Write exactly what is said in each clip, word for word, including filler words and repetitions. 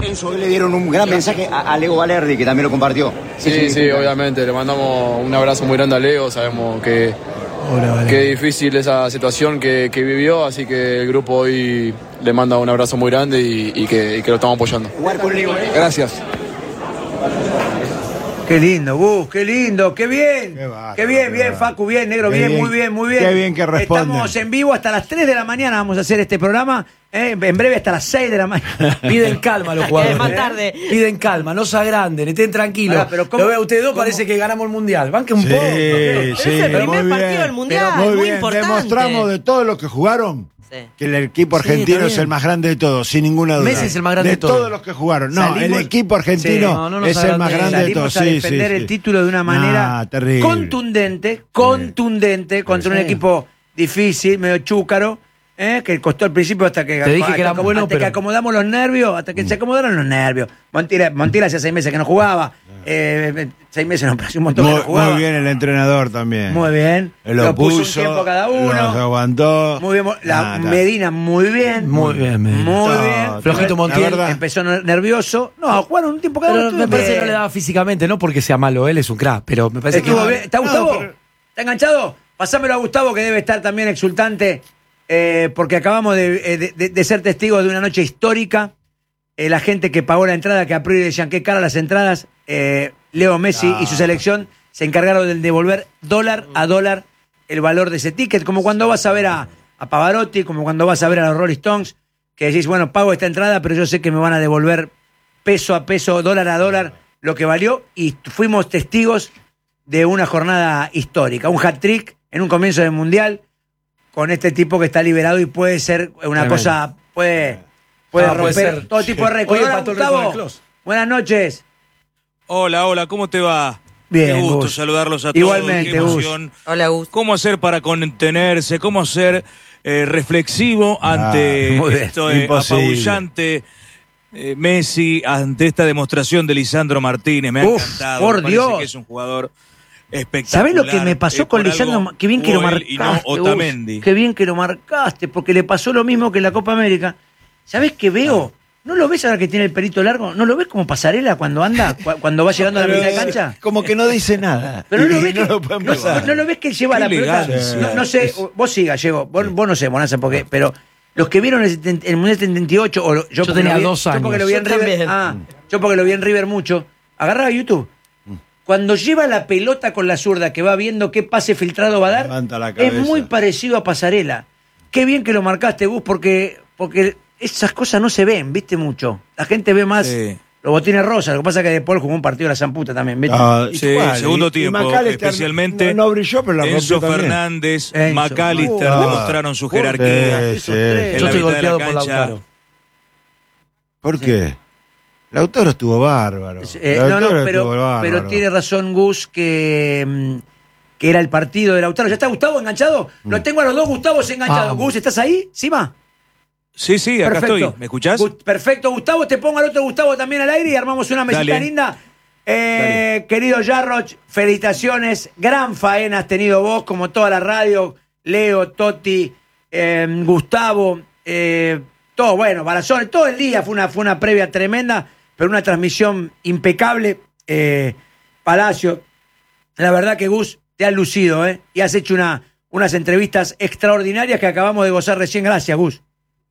Enzo, le dieron un gran mensaje a, a Leo Valerdi, que también lo compartió. Sí, sí, sí, obviamente. Le mandamos un abrazo muy grande a Leo. Sabemos que, que es difícil esa situación que, que vivió, así que el grupo hoy le manda un abrazo muy grande y, y, que, y que lo estamos apoyando. Gracias. Qué lindo, Gus, qué lindo, qué bien. Qué, bárbaro, qué bien, qué bien, bárbaro. Facu, bien, negro, bien, bien, muy bien, muy bien. Qué bien que responden. Estamos en vivo hasta las tres de la mañana, vamos a hacer este programa. Eh, en breve hasta las seis de la mañana. Piden calma los jugadores. Es más tarde. ¿eh? Piden calma, no se agranden, estén tranquilos. Ahora, pero ¿cómo, lo veo a ustedes dos, cómo? Parece que ganamos el mundial. Banque un sí, poco. Sí, es el primer muy partido bien. del mundial, Pero muy, muy bien. importante. Demostramos de todos los que jugaron Sí. que el equipo Sí, argentino está es bien. el más grande de todos, sin ninguna duda. Messi es el más grande de, de todos. todos los que jugaron. No, Salimos- el equipo argentino Sí, no, no nos es el más agrandemos. grande de todos. Salimos a Sí, defender sí, el sí. título de una manera Nah, terrible. contundente, contundente, contra un Sí. equipo difícil, medio chúcaro, ¿eh? Que costó al principio hasta que, Te dije hasta que era como- bueno, hasta que pero- acomodamos los nervios, hasta que se acomodaron los nervios. Montila, Montila hacía seis meses que no jugaba, eh, seis meses no, pero hace un montón que Muy, no jugaba. muy bien el entrenador también. Muy bien. Lo, Lo puso puso, un tiempo cada uno. Los aguantó. Muy bien, la Nah, está. Medina muy bien. Muy bien, Medina. Muy No, bien. Flojito la Montiel. verdad. Empezó nervioso. No, jugaron un tiempo cada Pero uno. me estuvo parece que bien. no le daba físicamente, no porque sea malo, él es un crack, pero me parece que. Estuvo bien. ¿Está No, Gustavo? pero- ¿Está enganchado? Pasámelo a Gustavo, que debe estar también exultante, eh, porque acabamos de, de- de- de ser testigos de una noche histórica. Eh, la gente que pagó la entrada, que a priori decían qué cara las entradas, eh, Leo Messi Ah. y su selección se encargaron de devolver dólar a dólar el valor de ese ticket, como cuando vas a ver a, a Pavarotti, como cuando vas a ver a los Rolling Stones, que decís, bueno, pago esta entrada, pero yo sé que me van a devolver peso a peso, dólar a dólar, lo que valió, y fuimos testigos de una jornada histórica, un hat-trick en un comienzo del Mundial, con este tipo que está liberado y puede ser una Tremendo. cosa, puede, puede Ah, puede romper ser. todo tipo de récords. Oye, Hola, empató el récord de Gustavo, Klose. buenas noches. Hola, hola, ¿cómo te va? Bien, Qué gusto Gus. saludarlos a todos. Igualmente, qué Gus. emoción. Hola, Gus. ¿Cómo hacer para contenerse? ¿Cómo ser eh, reflexivo ante muy bien. esto eh, Imposible. apabullante eh, Messi, ante esta demostración de Lisandro Martínez? Me ha Uf, encantado. por me parece Dios. que es un jugador espectacular. ¿Sabés lo que me pasó Eh, con por Lisandro? algo Qué bien que lo jugó él y no marcaste, Gus. Otamendi. Qué bien que lo marcaste, porque le pasó lo mismo que en la Copa América. ¿Sabés qué veo? ¿No lo ves ahora que tiene el pelito largo? ¿No lo ves como pasarela cuando anda, cu- cuando va llegando a la Pero, mitad de cancha? Como que no dice nada. Pero no lo Y ves que, lo puede no, empezar. no lo ves que lleva Qué la pelota. elegancia. No, no sé, vos siga, llegó. Vos, vos no sé, Bonanza, porque, pero los que vieron el, setenta el Mundial setenta y ocho, o lo- yo, Yo porque tenía lo vi- dos Yo porque años. lo vi en Yo River. también. Ah, yo porque lo vi en River mucho. Agarraba YouTube. Cuando lleva la pelota con la zurda, que va viendo qué pase filtrado va a dar, Levanta la es cabeza. muy parecido a Pasarela. Qué bien que lo marcaste, Gus, porque, porque esas cosas no se ven, viste mucho. La gente ve más Sí. los botines rosas. Lo que pasa es que después jugó un partido de la zamputa también, ¿viste? Ah, Sí, igual, segundo y- y tiempo, McAllister especialmente no, no brilló, pero la Enzo rompió también. Fernández, Enzo. McAllister Ah. demostraron su Sí, jerarquía. sí. Esos tres. En Yo la estoy mitad de la golpeado por cancha. Lautaro. ¿Por qué? Lautaro estuvo bárbaro. Eh, no, Lautaro no, estuvo pero, bárbaro. pero tiene razón Gus que, mm, que era el partido de Lautaro. ¿Ya está Gustavo enganchado? Lo tengo a los dos Gustavos enganchados. Vamos. Gus, ¿estás ahí? ¿Sima? Sí, sí, acá Perfecto. estoy. ¿Me escuchás? Gus- perfecto, Gustavo. Te pongo al otro Gustavo también al aire y armamos una mesita Dale. linda. Eh, querido Jarroch, felicitaciones. Gran faena has tenido vos, como toda la radio. Leo, Totti, eh, Gustavo, eh, todo, bueno, Barazón, todo el día fue una, fue una previa tremenda, pero una transmisión impecable. Eh, Palacio, la verdad que Gus, te has lucido, ¿eh? Y has hecho una, unas entrevistas extraordinarias que acabamos de gozar recién. Gracias, Gus.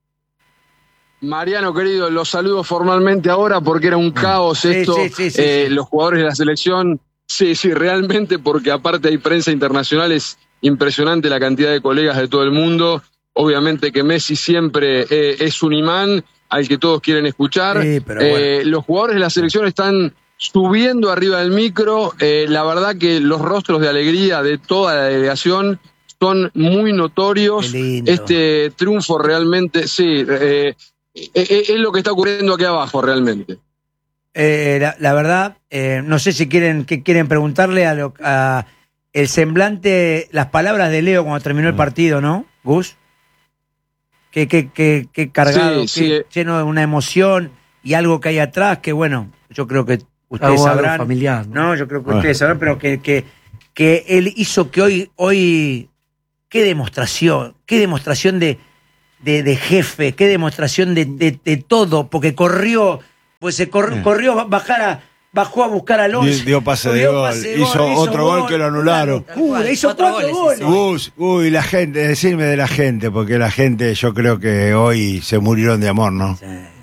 Mariano, querido, los saludo formalmente ahora porque era un caos Sí, esto. sí, sí, sí, eh, sí. Los jugadores de la selección, sí, sí, realmente, porque aparte hay prensa internacional, es impresionante la cantidad de colegas de todo el mundo. Obviamente que Messi siempre eh, es un imán al que todos quieren escuchar. Sí, pero Eh, bueno. Los jugadores de la selección están subiendo arriba del micro. Eh, la verdad que los rostros de alegría de toda la delegación son muy notorios. Qué lindo. Este triunfo realmente, sí, eh, eh, eh, es lo que está ocurriendo aquí abajo realmente. Eh, la, la verdad, eh, no sé si quieren que quieren preguntarle a, lo, a el semblante, las palabras de Leo cuando terminó el partido, ¿no, Gus? Que, que, que, que cargado, Sí, que sí, eh. lleno de una emoción y algo que hay atrás que, bueno, yo creo que ustedes Algo sabrán. familiar, ¿no? No, yo creo que Ah. ustedes sabrán, pero que, que, que él hizo que hoy, hoy, qué demostración, qué demostración de, de, de jefe, qué demostración de, de, de todo, porque corrió, pues se cor- Eh. corrió, bajar a, bajó a buscar al once. Dio, dio pase de dio gol, pase de hizo otro gol que lo anularon. Una locura, hizo Cuatro cuatro goles goles. Uy, uy, la gente, decirme de la gente, porque la gente yo creo que hoy se murieron de amor, ¿no?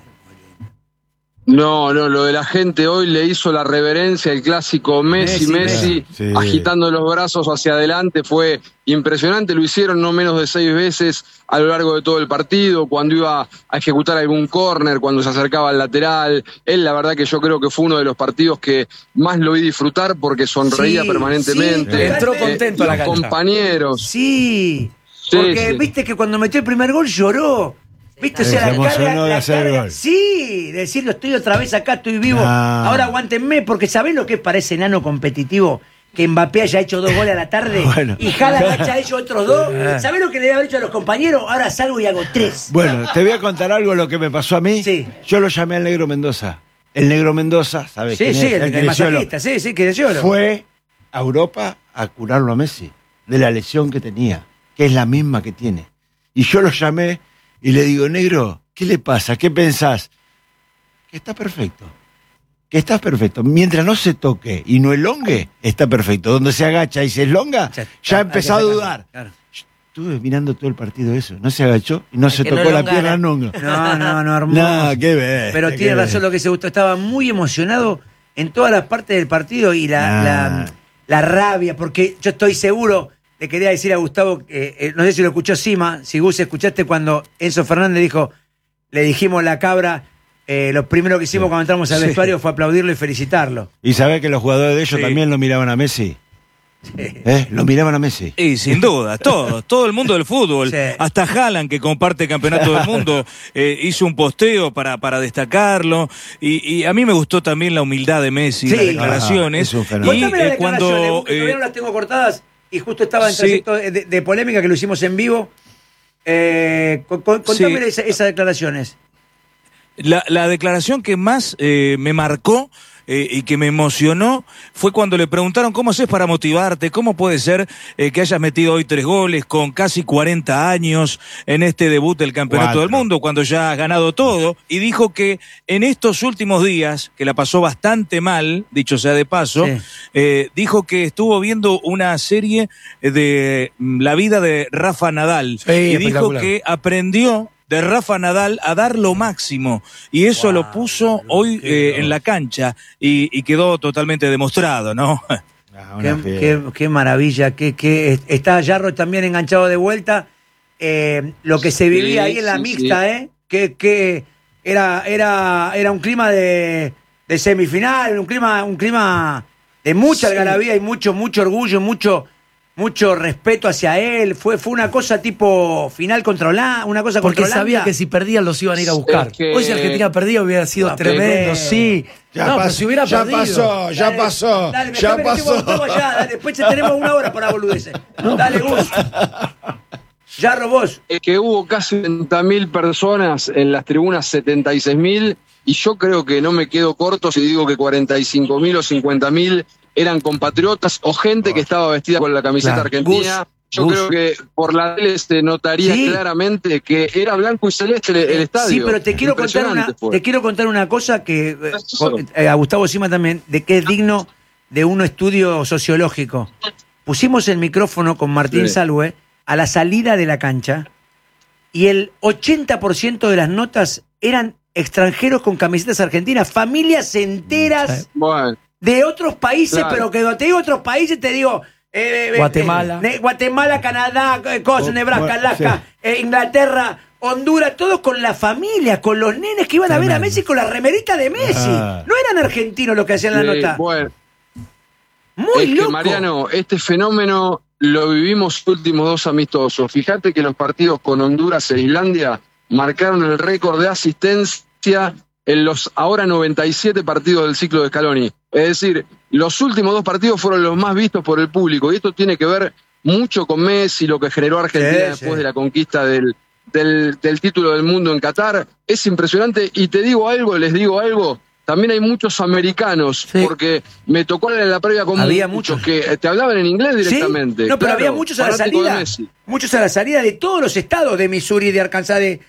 No, no, lo de la gente hoy le hizo la reverencia, el clásico Messi, Messi, Messi, Sí. agitando los brazos hacia adelante, fue impresionante, lo hicieron no menos de seis veces a lo largo de todo el partido, cuando iba a ejecutar algún córner, cuando se acercaba al lateral, él la verdad que yo creo que fue uno de los partidos que más lo vi disfrutar porque sonreía Sí, permanentemente. sí, Entró Eh, contento a la los cancha. compañeros. Sí, Sí, porque sí. viste que cuando metió el primer gol lloró. ¿Viste? O Se sea, la emocionó carga, de la hacer carga- gol. Sí, decirlo, estoy otra vez acá, estoy vivo. Ah. Ahora aguántenme, porque ¿sabés lo que es para ese enano competitivo? Que Mbappé haya hecho dos goles a la tarde Bueno. y Haaland haya hecho otros dos. ¿Sabés lo que le debe haber dicho a los compañeros? Ahora salgo y hago tres. Bueno, te voy a contar algo de lo que me pasó a mí. Sí. Yo lo llamé al Negro Mendoza. El Negro Mendoza, ¿sabes Sí, quién sí, es? el, el kinesiólogo. masajista, sí, sí, que yo. Fue a Europa a curarlo a Messi de la lesión que tenía, que es la misma que tiene. Y yo lo llamé y le digo, Negro, ¿qué le pasa? ¿Qué pensás? Que está perfecto. Que está perfecto. Mientras no se toque y no elongue, está perfecto. Donde se agacha y se elonga, ya, empezó a dudar. Claro. Estuve mirando todo el partido eso. No se agachó y no se que no tocó la elongara. pierna nunca. No, no, no, hermoso. No, qué ves. Pero qué tiene ves. razón lo que se gustó. Estaba muy emocionado en todas las partes del partido y la, Ah. la, la rabia, porque yo estoy seguro, le quería decir a Gustavo, eh, eh, no sé si lo escuchó Sima, si Gus escuchaste cuando Enzo Fernández dijo, le dijimos la cabra, eh, lo primero que hicimos cuando entramos al Sí. vestuario fue aplaudirlo y felicitarlo. ¿Y sabés que los jugadores de ellos Sí. también lo miraban a Messi? ¿Eh? Lo miraban a Messi. Y sin duda, todo, todo el mundo del fútbol, Sí. hasta Haaland, que comparte campeonato del mundo, eh, hizo un posteo para, para destacarlo, y, y a mí me gustó también la humildad de Messi, Sí. las declaraciones, Ah, es un fenómeno. y Contame las eh, declaraciones, cuando... porque todavía eh, no las tengo cortadas y justo estaba en sí. trayecto de, de- de polémica que lo hicimos en vivo. Eh, con- con- contame Sí. esa- esas declaraciones. La, la declaración que más eh, me marcó eh, y que me emocionó fue cuando le preguntaron cómo haces para motivarte, cómo puede ser eh, que hayas metido hoy tres goles con casi cuarenta años en este debut del Campeonato Cuatro. del Mundo, cuando ya has ganado todo, y dijo que en estos últimos días, que la pasó bastante mal, dicho sea de paso, Sí. eh, dijo que estuvo viendo una serie de mm, la vida de Rafa Nadal, Sí, y dijo espectacular. que aprendió de Rafa Nadal a dar lo máximo, y eso lo puso hoy eh, en la cancha y, y quedó totalmente demostrado, ¿no? Ah, una Qué, fiera. qué- qué maravilla, qué, qué- está Jarro también enganchado de vuelta. Eh, lo que se vivía Sí, ahí en la sí, mixta, sí. ¿eh? Que, que era, era, era un clima de, de semifinal, un clima, un clima de mucha algarabía y mucho, mucho orgullo, mucho, mucho respeto hacia él. Fue, fue una cosa tipo final contra Holanda, una cosa Porque contra sabía Holanda. que si perdían los iban a ir a buscar. Es que- Hoy si Argentina perdía hubiera sido No, tremendo, pero- sí. Ya, no, pasó, pero si hubiera ya perdido. pasó, ya Dale, pasó, dale, ya dejame que tengo a Gustavo pasó. allá, dale, después ya tenemos una hora para boludeces. Dale, Gus. Jarro, vos. Es que hubo casi setenta mil personas en las tribunas, setenta y seis mil, y yo creo que no me quedo corto si digo que cuarenta y cinco mil o cincuenta mil eran compatriotas o gente que estaba vestida con la camiseta Claro. argentina. Gus, Yo Gus. creo que por la tele se notaría Sí. claramente que era blanco y celeste el, el estadio. Sí, pero te quiero contar una, Impresionante fue. te quiero contar una cosa que eh, Eso. con- eh, a Gustavo Sima también, de que es digno de un estudio sociológico. Pusimos el micrófono con Martín Sí. Salwe a la salida de la cancha y el ochenta por ciento de las notas eran extranjeros con camisetas argentinas, familias enteras Bueno, de otros países, Claro. pero que cuando te digo otros países te digo eh, eh, Guatemala. eh, Guatemala, Canadá, eh, cosas, Oh, Nebraska, bueno, Alaska, eh, Inglaterra, Honduras, todos con la familia, con los nenes que iban a ver a Tremendo. Messi con la remerita de Messi. Ah. No eran argentinos los que hacían la sí, nota. bueno. Muy es loco. que, Mariano, este fenómeno lo vivimos los últimos dos amistosos. Fíjate que los partidos con Honduras e Islandia marcaron el récord de asistencia en los ahora noventa y siete partidos del ciclo de Scaloni. Es decir, los últimos dos partidos fueron los más vistos por el público, y esto tiene que ver mucho con Messi, lo que generó Argentina Sí, después sí. de la conquista del, del, del título del mundo en Qatar. Es impresionante, y te digo algo, les digo algo, también hay muchos americanos, Sí. porque me tocó en la previa con Había muchos muchos. que te hablaban en inglés ¿Sí? directamente. No, pero Claro, había muchos a la fanáticos de salida. Messi. Muchos a la salida de todos los estados de Missouri, de Arkansas, de,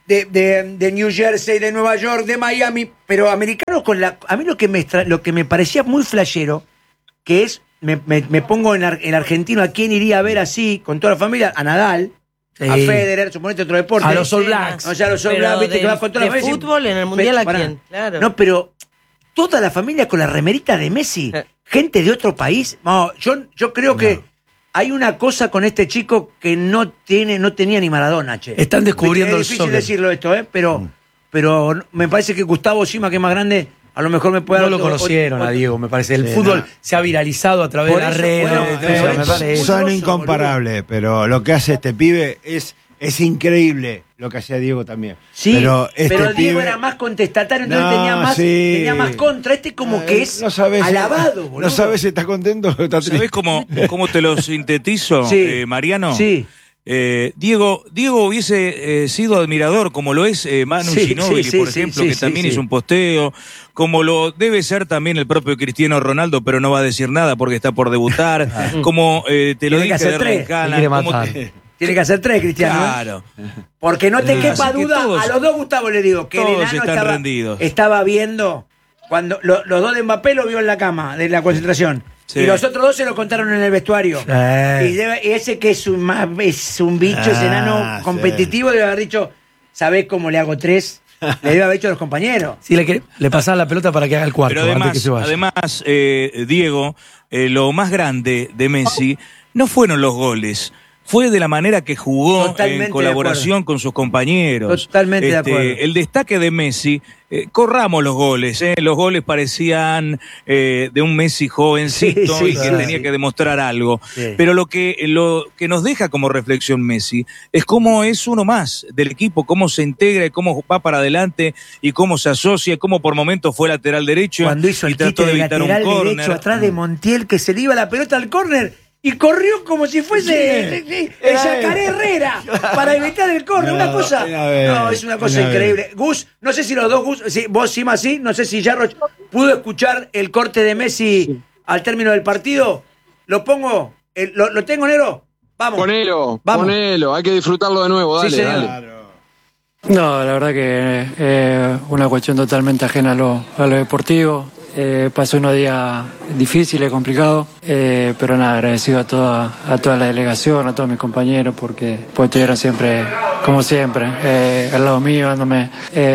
de, de, de New Jersey, de Nueva York, de Miami, pero americanos con la... A mí lo que me, extra, lo que me parecía muy flashero, que es, me, me, me pongo en, ar, en argentino, ¿a quién iría a ver así, con toda la familia? A Nadal, sí. A Federer, suponete otro deporte. A los All Blacks. O sea, a los All Blacks, viste, de, que vas con toda de la familia. fútbol en el Mundial, ¿a quién? Claro. No, pero toda la familia con la remerita de Messi, gente de otro país. No, yo, yo creo no. que hay una cosa con este chico que no tiene, no tenía ni Maradona, che. Están descubriendo el Es difícil soccer. decirlo esto, ¿eh? Pero, mm. pero me parece que Gustavo Sima, que es más grande, a lo mejor me puede no dar... lo otro, conocieron otro, a Diego, me parece. El sí, fútbol no. se ha viralizado a través Por de las eso, redes. bueno, de, pero de, me parece- Son Curioso, incomparables, pero lo que hace este pibe es, es increíble lo que hacía Diego también. Sí, pero, este pero Diego pibe, era más contestatario, entonces No, tenía, más, sí. tenía más contra. Este como no, que es no sabes, alabado, boludo. No sabes si está contento o está triste. ¿Sabés cómo, cómo te lo sintetizo, Sí. eh, Mariano? Sí. Eh, Diego, Diego hubiese eh, sido admirador, como lo es eh, Manu Sí, Ginóbili, sí, sí, por sí, ejemplo, sí, que sí, también sí. hizo un posteo, como lo debe ser también el propio Cristiano Ronaldo, pero no va a decir nada porque está por debutar, como eh, te lo Tiene que dije hacer de tres. Rencana, Me quiere como matar. te- Tiene que hacer tres, Cristiano. ¿eh? Claro. Porque no te Así quepa que duda, todos- a los dos Gustavo le digo, que el todos enano están estaba, rendidos. estaba viendo, cuando lo- los dos de Mbappé lo vio en la cama de la concentración. Sí. Y los otros dos se lo contaron en el vestuario. Sí. Y, debe- y ese que es un, ma- es un bicho, ese Ah, enano sí. competitivo, debe haber dicho, ¿sabés cómo le hago tres? Le debe haber dicho a los compañeros. Sí, le, que- le pasaban la pelota para que haga el cuarto. Pero antes que además, se vaya. además eh, Diego, eh, lo más grande de Messi no fueron los goles. Fue de la manera que jugó Totalmente en colaboración con sus compañeros. Totalmente de Este, acuerdo. El destaque de Messi, eh, corramos los goles. Eh, los goles parecían eh, de un Messi jovencito Sí, sí, y que sí, tenía sí. que demostrar algo. Sí. Pero lo que, lo que nos deja como reflexión Messi es cómo es uno más del equipo, cómo se integra, y cómo va para adelante y cómo se asocia, cómo por momentos fue lateral derecho Cuando hizo y el trató quite de de evitar un lateral córner. derecho atrás de Montiel, que se le iba la pelota al córner y corrió como si fuese sí, sí, el Yacaré Herrera para evitar el córner. No, una cosa. una vez, no, es una cosa una increíble. Gus, no sé si los dos Gus, sí, vos Sima sí, no sé si Jarroch pudo escuchar el corte de Messi sí. al término del partido. Lo pongo, el, lo, lo tengo, Nero. Vamos. Ponelo, Vamos. ponelo, hay que disfrutarlo de nuevo, dale, Sí, señor. dale. No, la verdad que es eh, una cuestión totalmente ajena a lo, a lo deportivo. Eh, pasó unos días difíciles, complicados, eh, pero nada, agradecido a toda, a toda la delegación, a todos mis compañeros, porque pues, estuvieron siempre, como siempre, eh, al lado mío, dándome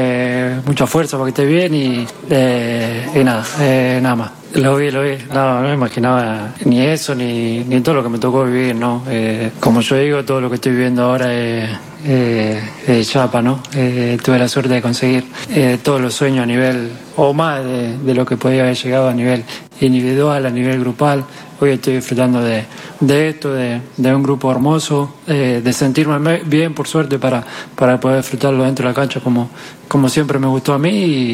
eh, mucha fuerza para que esté bien y, eh, y nada, eh, nada más. Lo vi, lo vi. No, no me imaginaba ni eso, ni, ni todo lo que me tocó vivir, ¿no? Eh, como yo digo, todo lo que estoy viviendo ahora es, eh, es chapa, ¿no? Eh, tuve la suerte de conseguir eh, todos los sueños a nivel, o más de, de lo que podía haber llegado a nivel individual, a nivel grupal. Hoy estoy disfrutando de, de esto, de, de un grupo hermoso, eh, de sentirme bien, por suerte, para, para poder disfrutarlo dentro de la cancha como, como siempre me gustó a mí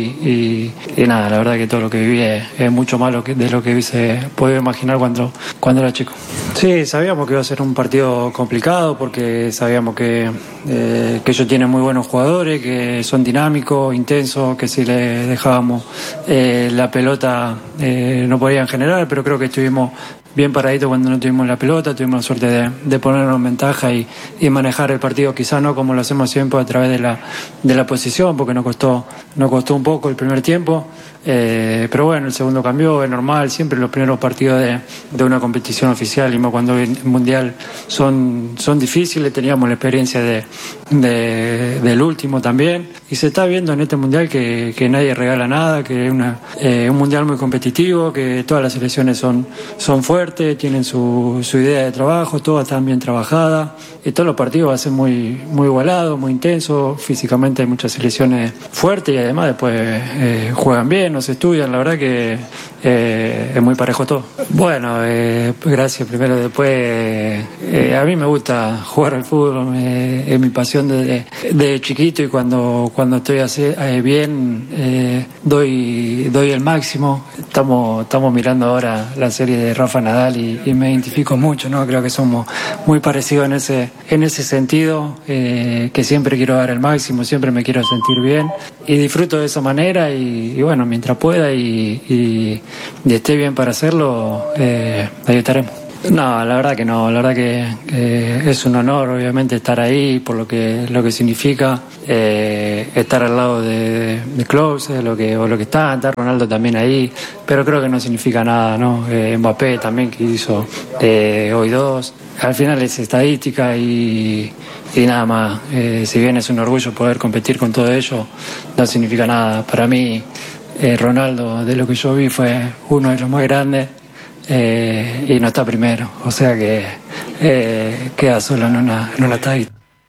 y, y, y nada, la verdad que todo lo que viví es, es mucho más lo que, de lo que hubiese podido imaginar cuando, cuando era chico. Sí, sabíamos que iba a ser un partido complicado porque sabíamos que, eh, que ellos tienen muy buenos jugadores, que son dinámicos, intensos, que si les dejábamos eh, la pelota eh, no podían generar, pero creo que estuvimos bien paradito cuando no tuvimos la pelota, tuvimos la suerte de, de ponernos en ventaja y, y manejar el partido, quizá no como lo hacemos siempre a través de la, de la posición, porque nos costó, nos costó un poco el primer tiempo, eh, pero bueno, el segundo cambió, es normal, siempre los primeros partidos de, de una competición oficial, y más cuando el Mundial son, son difíciles, teníamos la experiencia de, de, del último también, y se está viendo en este Mundial que, que nadie regala nada, que es una, eh, un Mundial muy competitivo, que todas las selecciones son, son fuertes, tienen su, su idea de trabajo, todas están bien trabajadas, y todos los partidos van a ser muy, muy igualados, muy intensos, físicamente hay muchas selecciones fuertes y además después eh, juegan bien, nos estudian, la verdad que eh, es muy parejo todo. Bueno, eh, gracias primero, después eh, a mí me gusta jugar al fútbol, me, es mi pasión desde, desde chiquito, y cuando, cuando estoy así, eh, bien eh, doy, doy el máximo. Estamos, estamos mirando ahora la serie de Rafa Nadal y, y me identifico mucho, ¿no? Creo que somos muy parecidos en ese, en ese sentido, eh, que siempre quiero dar el máximo, siempre me quiero sentir bien y disfruto de esa manera y, y bueno, mientras pueda y, y, y esté bien para hacerlo, eh, ahí estaremos. No, la verdad que no, la verdad que, que es un honor obviamente estar ahí por lo que lo que significa eh, estar al lado de, de Klose, lo que o lo que está, está Ronaldo también ahí, pero creo que no significa nada, ¿no? Eh, Mbappé también que hizo eh, hoy dos, al final es estadística y, y nada más. Eh, si bien es un orgullo poder competir con todo ello, no significa nada. Para mí eh, Ronaldo, de lo que yo vi, fue uno de los más grandes. Eh, y no está primero, o sea que eh, queda solo en una, en una talla.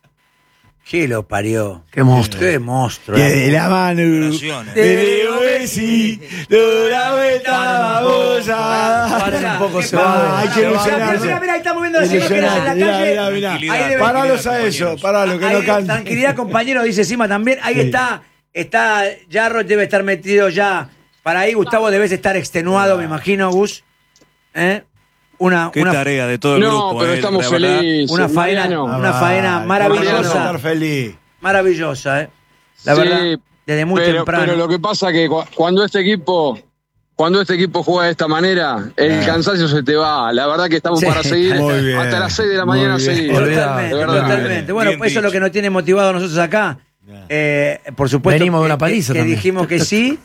¿Qué lo parió? Qué monstruo. Qué monstruo. Y de la mano Declaraciones. de Leo Messi, toda la vuelta vamos a Paren un poco, ¿Qué se pasa? va. Hay que Mira, ilusionarse. mira, mira, ahí estamos viendo las imágenes en la Mirá, calle. mirá, mirá. Tranquilidad, Ahí debe- Paralos a eso, compañeros. paralos, que Ahí, no canten. tranquilidad, compañero, dice Sima también. Ahí está, está, Jarro debe estar metido ya. Para ahí, Gustavo, debes estar extenuado, me imagino, Gus. ¿Eh? Una, Qué una, tarea de todo el No, grupo. pero eh, estamos la verdad. felices. una faena, Mariano. una faena Ah, maravillosa. vamos a estar feliz. Maravillosa, ¿eh? La Sí, verdad, desde muy pero, temprano. pero lo que pasa que cu- cuando este equipo cuando este equipo juega de esta manera, el Ah. cansancio se te va. La verdad que estamos Sí. para seguir Muy bien, hasta las seis de la muy mañana bien. seguir. Totalmente, De verdad. totalmente. Bueno, Bien pues eso es lo dicho. que nos tiene motivado a nosotros acá. Eh, por supuesto Venimos de que- una paliza que, que también. dijimos que sí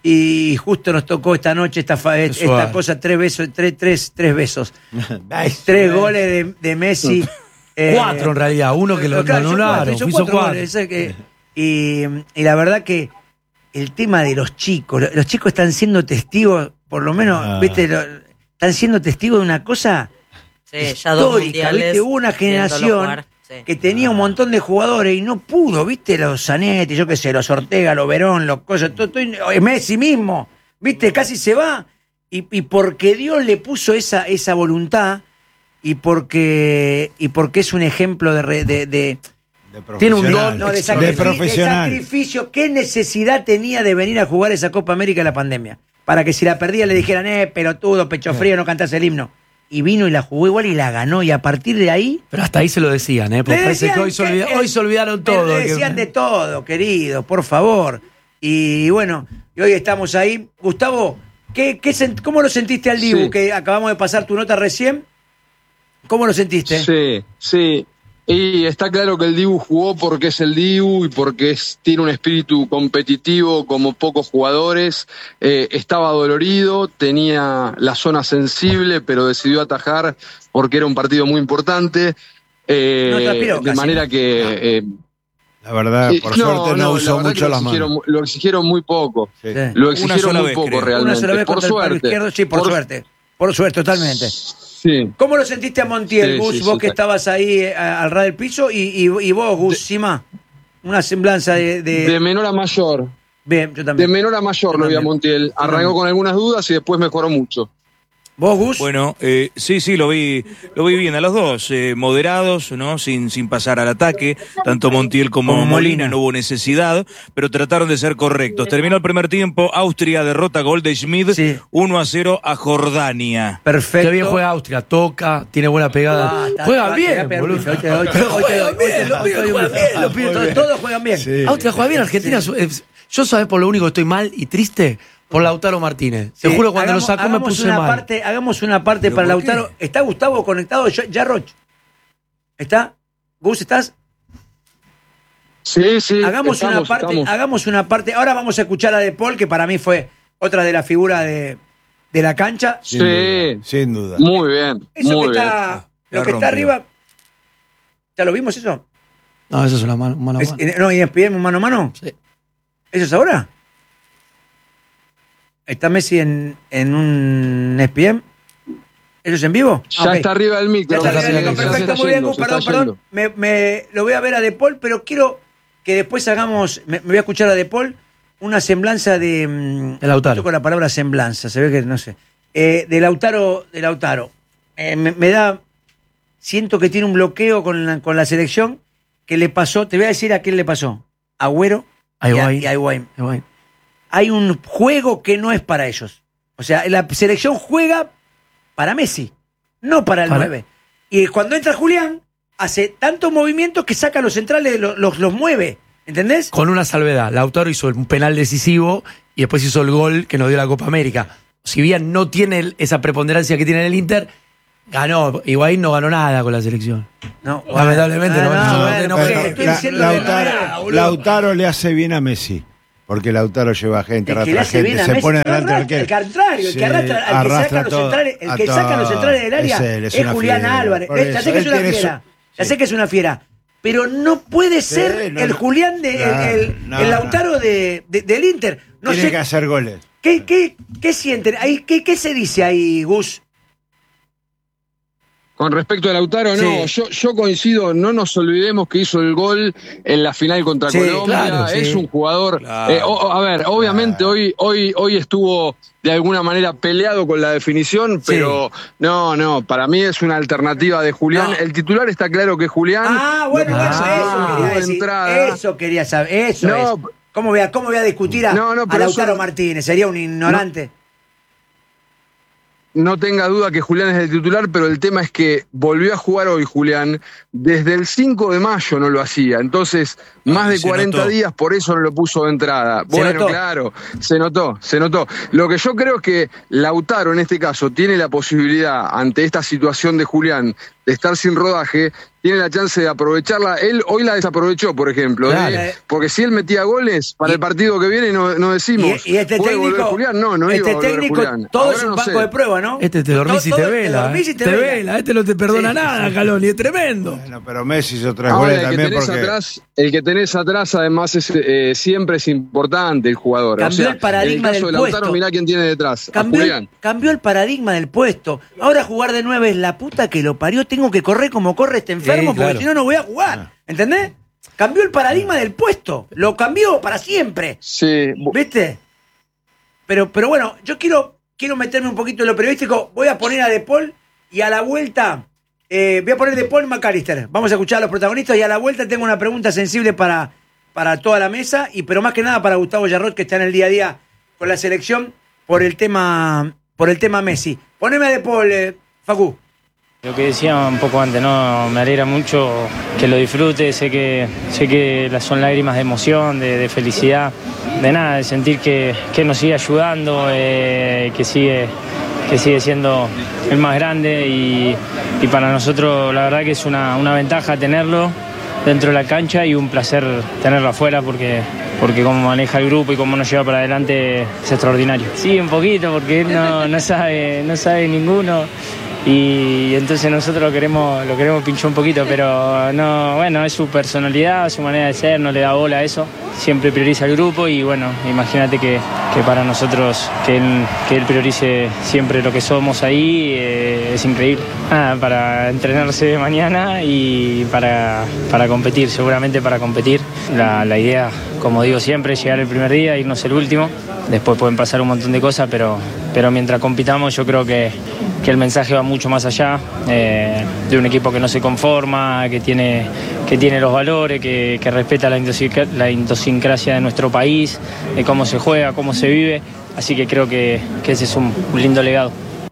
y justo nos tocó esta noche esta, fa- esta Suave. cosa, tres besos, tres, tres, tres besos, Nice. tres goles de, de Messi. eh, Cuatro en realidad, uno que lo, claro, lo hizo cuatro, anularon, hizo hizo cuatro cuatro. goles, ese que- y, y la verdad que el tema de los chicos, lo- los chicos están siendo testigos, por lo menos, Ah. viste, lo- están siendo testigos de una cosa Sí, ya dos histórica, mundiales. ¿viste? Hubo una viéndolo generación jugar, sí. que tenía un montón de jugadores y no pudo, ¿viste? Los Zanetti, yo qué sé, los Ortega, los Verón, los cosas, todo, todo, eh, Messi mismo, ¿viste? Casi se va. Y, y porque Dios le puso esa, esa voluntad y porque, y porque es un ejemplo de... re- de, de De Tiene un profesional. don, no, de, de sacrificio, de profesional. sacrificio. ¿Qué necesidad tenía de venir a jugar esa Copa América en la pandemia? Para que si la perdía le dijeran, eh, pelotudo, pecho frío, no cantás el himno. Y vino y la jugó igual y la ganó. Y a partir de ahí... Pero hasta ahí se lo decían, ¿eh? Porque Le parece decían que hoy se, que- olvida- hoy se olvidaron pero todo. Le que- decían de todo, querido, por favor. Y bueno, y hoy estamos ahí. Gustavo, ¿qué, qué sent- ¿cómo lo sentiste al Dibu? Sí. Que acabamos de pasar tu nota recién. ¿Cómo lo sentiste? Sí, sí. Y está claro que el Dibu jugó porque es el Dibu y porque es, tiene un espíritu competitivo como pocos jugadores. Eh, estaba dolorido, tenía la zona sensible, pero decidió atajar porque era un partido muy importante. Eh, No transpiró de casi, manera ¿no? que... eh, La verdad, sí, por no, suerte no, no, la usó verdad que mucho lo las exigieron, manos. lo exigieron muy poco. Sí. Sí. Lo exigieron sola muy vez, poco creo. realmente. Una sola vez por contra el palo suerte. izquierdo, sí, por, suerte. Por suerte, totalmente. Sí. ¿Cómo lo sentiste a Montiel, Sí, Gus? sí, vos sí, que sí. estabas ahí eh, al ras del piso y, y, y vos, Gus, Sima, una semblanza de... de- De menor a mayor. Bien, yo De también. menor a mayor Yo lo vi a también. Montiel. Yo Arrancó también. con algunas dudas y después mejoró mucho. ¿Vos, Gus? Bueno, eh, sí, sí, lo vi, lo vi bien a los dos, eh, moderados, ¿no? Sin, sin pasar al ataque, tanto Montiel como, Como Molina, Molina. no hubo necesidad, pero trataron de ser correctos. Terminó el primer tiempo, Austria derrota a Goldschmidt, Sí. uno a cero a Jordania. Perfecto. Qué bien juega Austria, toca, tiene buena pegada. Ah, está- juega está- bien, te voy a pegar un boludo. bife, hoy te doy- Pero hoy te doy- juegan hoy te bien, doy- hoy te doy un juegan bife. bien, los pibes. Todos- Todos juegan bien. Sí. Austria juega bien, Argentina. su- eh, Yo sabés por lo único que estoy mal y triste, por Lautaro Martínez. Te Sí, juro, cuando hagamos- lo sacó me hagamos puse una mal. Parte, hagamos una parte ¿Pero para por qué? Lautaro. ¿Está Gustavo conectado? Ya, ya Roch. ¿Está? ¿Gus, estás? Sí, sí. Hagamos estamos, una parte, estamos. hagamos una parte. Ahora vamos a escuchar a De Paul, que para mí fue otra de las figuras de, de la cancha. Sin Sí. duda, sin duda. Muy bien. Eso muy que bien. está, La lo que rompió. está arriba. ¿Ya lo vimos eso? No, eso es una mano, mano a Es- mano. en- no, y en mano a mano. Sí. ¿Eso es ahora? ¿Está Messi en, en un E S P N? ¿Eso es en vivo? Ya Ah, ok. está arriba del micro. Ya está Sí, arriba del se micro, está perfecto, muy bien, yendo, Gus, se perdón, está perdón. yendo. Me, me- lo voy a ver a De Paul, pero quiero que después hagamos, me, me voy a escuchar a De Paul, una semblanza de... mm, De Lautaro. yo con la palabra semblanza, se ve que no sé. Eh, de Lautaro, de Lautaro. Eh, me, me da... Siento que tiene un bloqueo con la, con la selección que le pasó, te voy a decir a quién le pasó. A Agüero A y a, Higuaín. y a Higuaín. Eh, bueno. Hay un juego que no es para ellos. O sea, la selección juega para Messi, no para el Para- nueve. Y cuando entra Julián, hace tantos movimientos que saca a los centrales, los, los, los mueve. ¿Entendés? Con una salvedad. Lautaro hizo un penal decisivo y después hizo el gol que nos dio la Copa América. Si bien no tiene el- esa preponderancia que tiene en el Inter, Ganó, Higuaín no ganó nada con la selección. No, lamentablemente ah, no, no, no, bueno, no, pero no, estoy La- diciendo Lautaro, que no, boludo. Lautaro le hace bien a Messi. Porque Lautaro lleva gente, El que le arrastra hace gente, bien a se Messi, pone no delante del arrastra, arquero. el contrario, el Sí, que arrastra, al que arrastra saca los todo, centrales, el a que saca los todo. centrales del área Es él, es es una Julián fiera, Álvarez. por Eh, Ya eso, sé que es él una tiene fiera, su- ya sí. sé que es una fiera, pero no puede ser no, el no. Julián de, el- No, el, no, el no. Lautaro de, de- del Inter. No Tiene sé que hacer goles. qué, qué, qué sienten ahí, qué, qué se dice ahí, Gus. Con respecto a Lautaro, no, Sí. yo, yo coincido, no nos olvidemos que hizo el gol en la final contra Sí, Colombia, claro, es sí. un jugador, Claro. eh, o- a ver, obviamente Claro. hoy, hoy, hoy estuvo de alguna manera peleado con la definición, Sí. pero no, no, para mí es una alternativa de Julián, No. el titular está claro que es Julián. Ah, bueno, Lo que bueno, pasa es que eso no quería tuvo decir, entrada. eso quería saber, eso No, es. ¿Cómo voy a, cómo voy a discutir a, No, no, a pero Lautaro eso- Martínez? Sería un ignorante. No tenga duda que Julián es el titular, pero el tema es que volvió a jugar hoy Julián. Desde el cinco de mayo no lo hacía. Entonces, más de se cuarenta notó. días, por eso no lo puso de entrada. Se Bueno, notó. claro, se notó, se notó. Lo que yo creo es que Lautaro, en este caso, tiene la posibilidad, ante esta situación de Julián, de estar sin rodaje, tiene la chance de aprovecharla. Él hoy la desaprovechó, por ejemplo. Claro. ¿eh? Porque si él metía goles, para Y- el partido que viene no, no decimos. Y, y este ¿puede volver técnico, Julián? No, no este iba a volver técnico, Julián. todo Ahora es un no banco sé. de prueba, ¿no? Este te dormís y Todo- te todo- vela. Te dormís eh. y te, te vela. vela, este no te perdona Sí, nada, sí. Caloni, es tremendo. Bueno, pero Messi hizo tres Ahora, goles el que también tenés porque... atrás, el que tenés atrás, además, es, eh, siempre es importante el jugador. Cambió o sea, el paradigma en el caso del de Lautaro, puesto. mirá quién tiene detrás. A Cambió Julián. el, cambió el paradigma del puesto. Ahora jugar de nueve es la puta que lo parió. Tengo que correr como corre este enfermo Sí, porque claro. si no, no voy a jugar. ¿Entendés? Cambió el paradigma del puesto. Lo cambió para siempre. Sí, bu- ¿Viste? Pero, pero bueno, yo quiero, quiero meterme un poquito en lo periodístico. Voy a poner a De Paul y a la vuelta. eh, voy a poner De Paul y McAllister. Vamos a escuchar a los protagonistas y a la vuelta tengo una pregunta sensible para, para toda la mesa. Y pero más que nada para Gustavo Yarrot, que está en el día a día con la selección por el tema, por el tema Messi. Poneme a De Paul, eh, Facu. Lo que decía un poco antes, ¿no? Me alegra mucho que lo disfrute, sé que, sé que son lágrimas de emoción, de, de felicidad, de nada, de sentir que, que nos sigue ayudando, eh, que, sigue, que sigue siendo el más grande y, y para nosotros la verdad que es una, una ventaja tenerlo dentro de la cancha y un placer tenerlo afuera porque, porque cómo maneja el grupo y cómo nos lleva para adelante es extraordinario. Sí, un poquito porque él no, no, sabe, no sabe ninguno. Y entonces nosotros lo queremos, lo queremos pinchar un poquito, pero no, bueno, es su personalidad, su manera de ser, no le da bola a eso, siempre prioriza el grupo y bueno, imagínate que, que para nosotros que él, que él priorice siempre lo que somos ahí eh, es increíble. Ah, para entrenarse mañana y para, para competir, seguramente para competir. La, la idea, como digo siempre, es llegar el primer día, irnos el último, después pueden pasar un montón de cosas, pero, pero mientras compitamos yo creo que, que el mensaje va mucho más allá eh, de un equipo que no se conforma, que tiene, que tiene los valores, que, que respeta la, idiosincra- la idiosincrasia de nuestro país, de cómo se juega, cómo se vive, así que creo que, que ese es un, un lindo legado.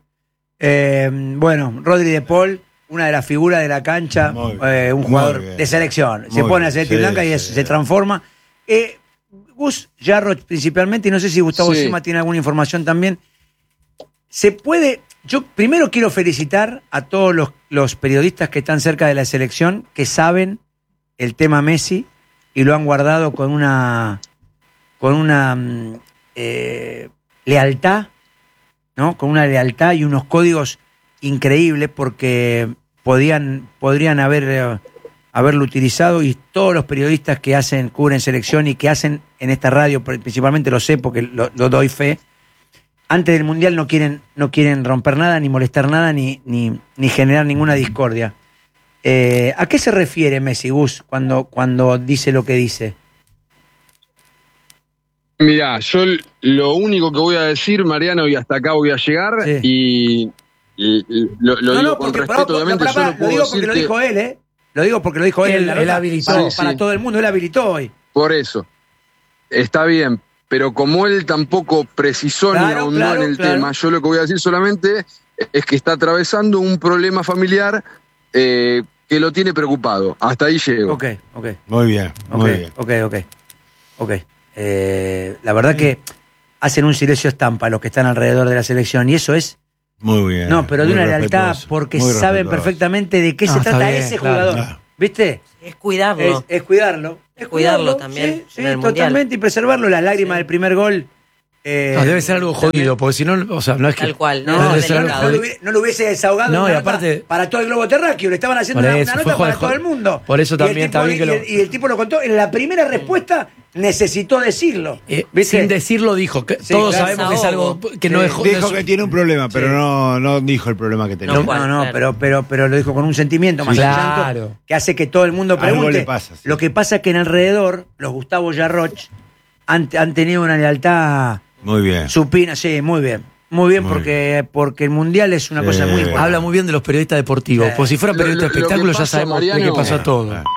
Eh, bueno, Rodri De Paul, una de las figuras de la cancha, Muy bien, eh, un muy jugador bien. de selección. Se Muy pone a bien, celeste sí, blanca y es- sí. se transforma. Eh, Gus Yarroch principalmente, y no sé si Gustavo Sí. Sima tiene alguna información también. Se puede. Yo primero quiero felicitar a todos los, los periodistas que están cerca de la selección, que saben el tema Messi y lo han guardado con una con una mm, eh, lealtad, ¿no? Con una lealtad y unos códigos increíbles porque podían, podrían haber, eh, haberlo utilizado y todos los periodistas que hacen, cubren selección y que hacen en esta radio, principalmente lo sé porque lo, lo doy fe, antes del Mundial no quieren, no quieren romper nada, ni molestar nada, ni, ni, ni generar ninguna discordia. Eh, ¿A qué se refiere Messi, Gus, cuando, cuando dice lo que dice? Mirá, yo l- lo único que voy a decir, Mariano, y hasta acá voy a llegar, Sí. y, y- y lo, lo digo con respeto, pará, obviamente, pará, yo pará, no puedo lo digo porque decir lo que- dijo él, ¿eh? Lo digo porque lo dijo él, Él- en la él nota, habilitó. para, Sí, para sí. todo el mundo, él habilitó hoy. Por eso, está bien, pero como él tampoco precisó ni Claro, ahondó claro, en el claro. tema, yo lo que voy a decir solamente es que está atravesando un problema familiar eh, que lo tiene preocupado. Hasta ahí llego. Ok, ok. Muy bien, Ok, muy bien. ok, ok. Ok. Eh, la verdad que hacen un silencio estampa los que están alrededor de la selección y eso es Muy bien. No, pero de muy una lealtad respetuoso, porque muy saben respetuoso. perfectamente de qué No, se está trata bien, ese claro, jugador. claro. ¿Viste? Es cuidarlo. Es, es cuidarlo. Es Cuidarlo también Sí, sí, en el Mundial. totalmente. Y preservarlo. Las lágrimas Sí. del primer gol. eh, No, debe ser algo jodido, porque si no, o sea, no es que. Tal cual. No, No, debe es ser algo no, delicado. lo jodido. hubiese, no lo hubiese desahogado No, una y nota aparte- para todo el globo terráqueo. Le estaban haciendo Por una, eso, una fue nota para joder, todo el mundo. por eso Y el también tipo- está bien que y lo- el- Y el tipo lo contó. En la primera respuesta necesitó decirlo. Eh, ¿Viste? sin decirlo dijo. Que Sí, todos claro. sabemos que es algo que Sí. no es jo- Dijo no es- que tiene un problema, pero Sí. no, no dijo el problema que tenía. No, Juan, no, no, claro. pero, pero, pero lo dijo con un sentimiento más Claro. allá de llanto, que hace que todo el mundo Algo pregunte. le pasa, sí. Lo que pasa es que en alrededor, los Gustavo Yarroch han, han tenido una lealtad Muy bien. supina, sí, muy bien. Muy bien, Muy porque, porque el mundial es una Sí. cosa muy importante. Habla muy bien de los periodistas deportivos. Sí. Pues si fuera Lo- periodista de lo- lo que espectáculos ya pasa, sabemos de qué Mariano- pasa todo. Ah,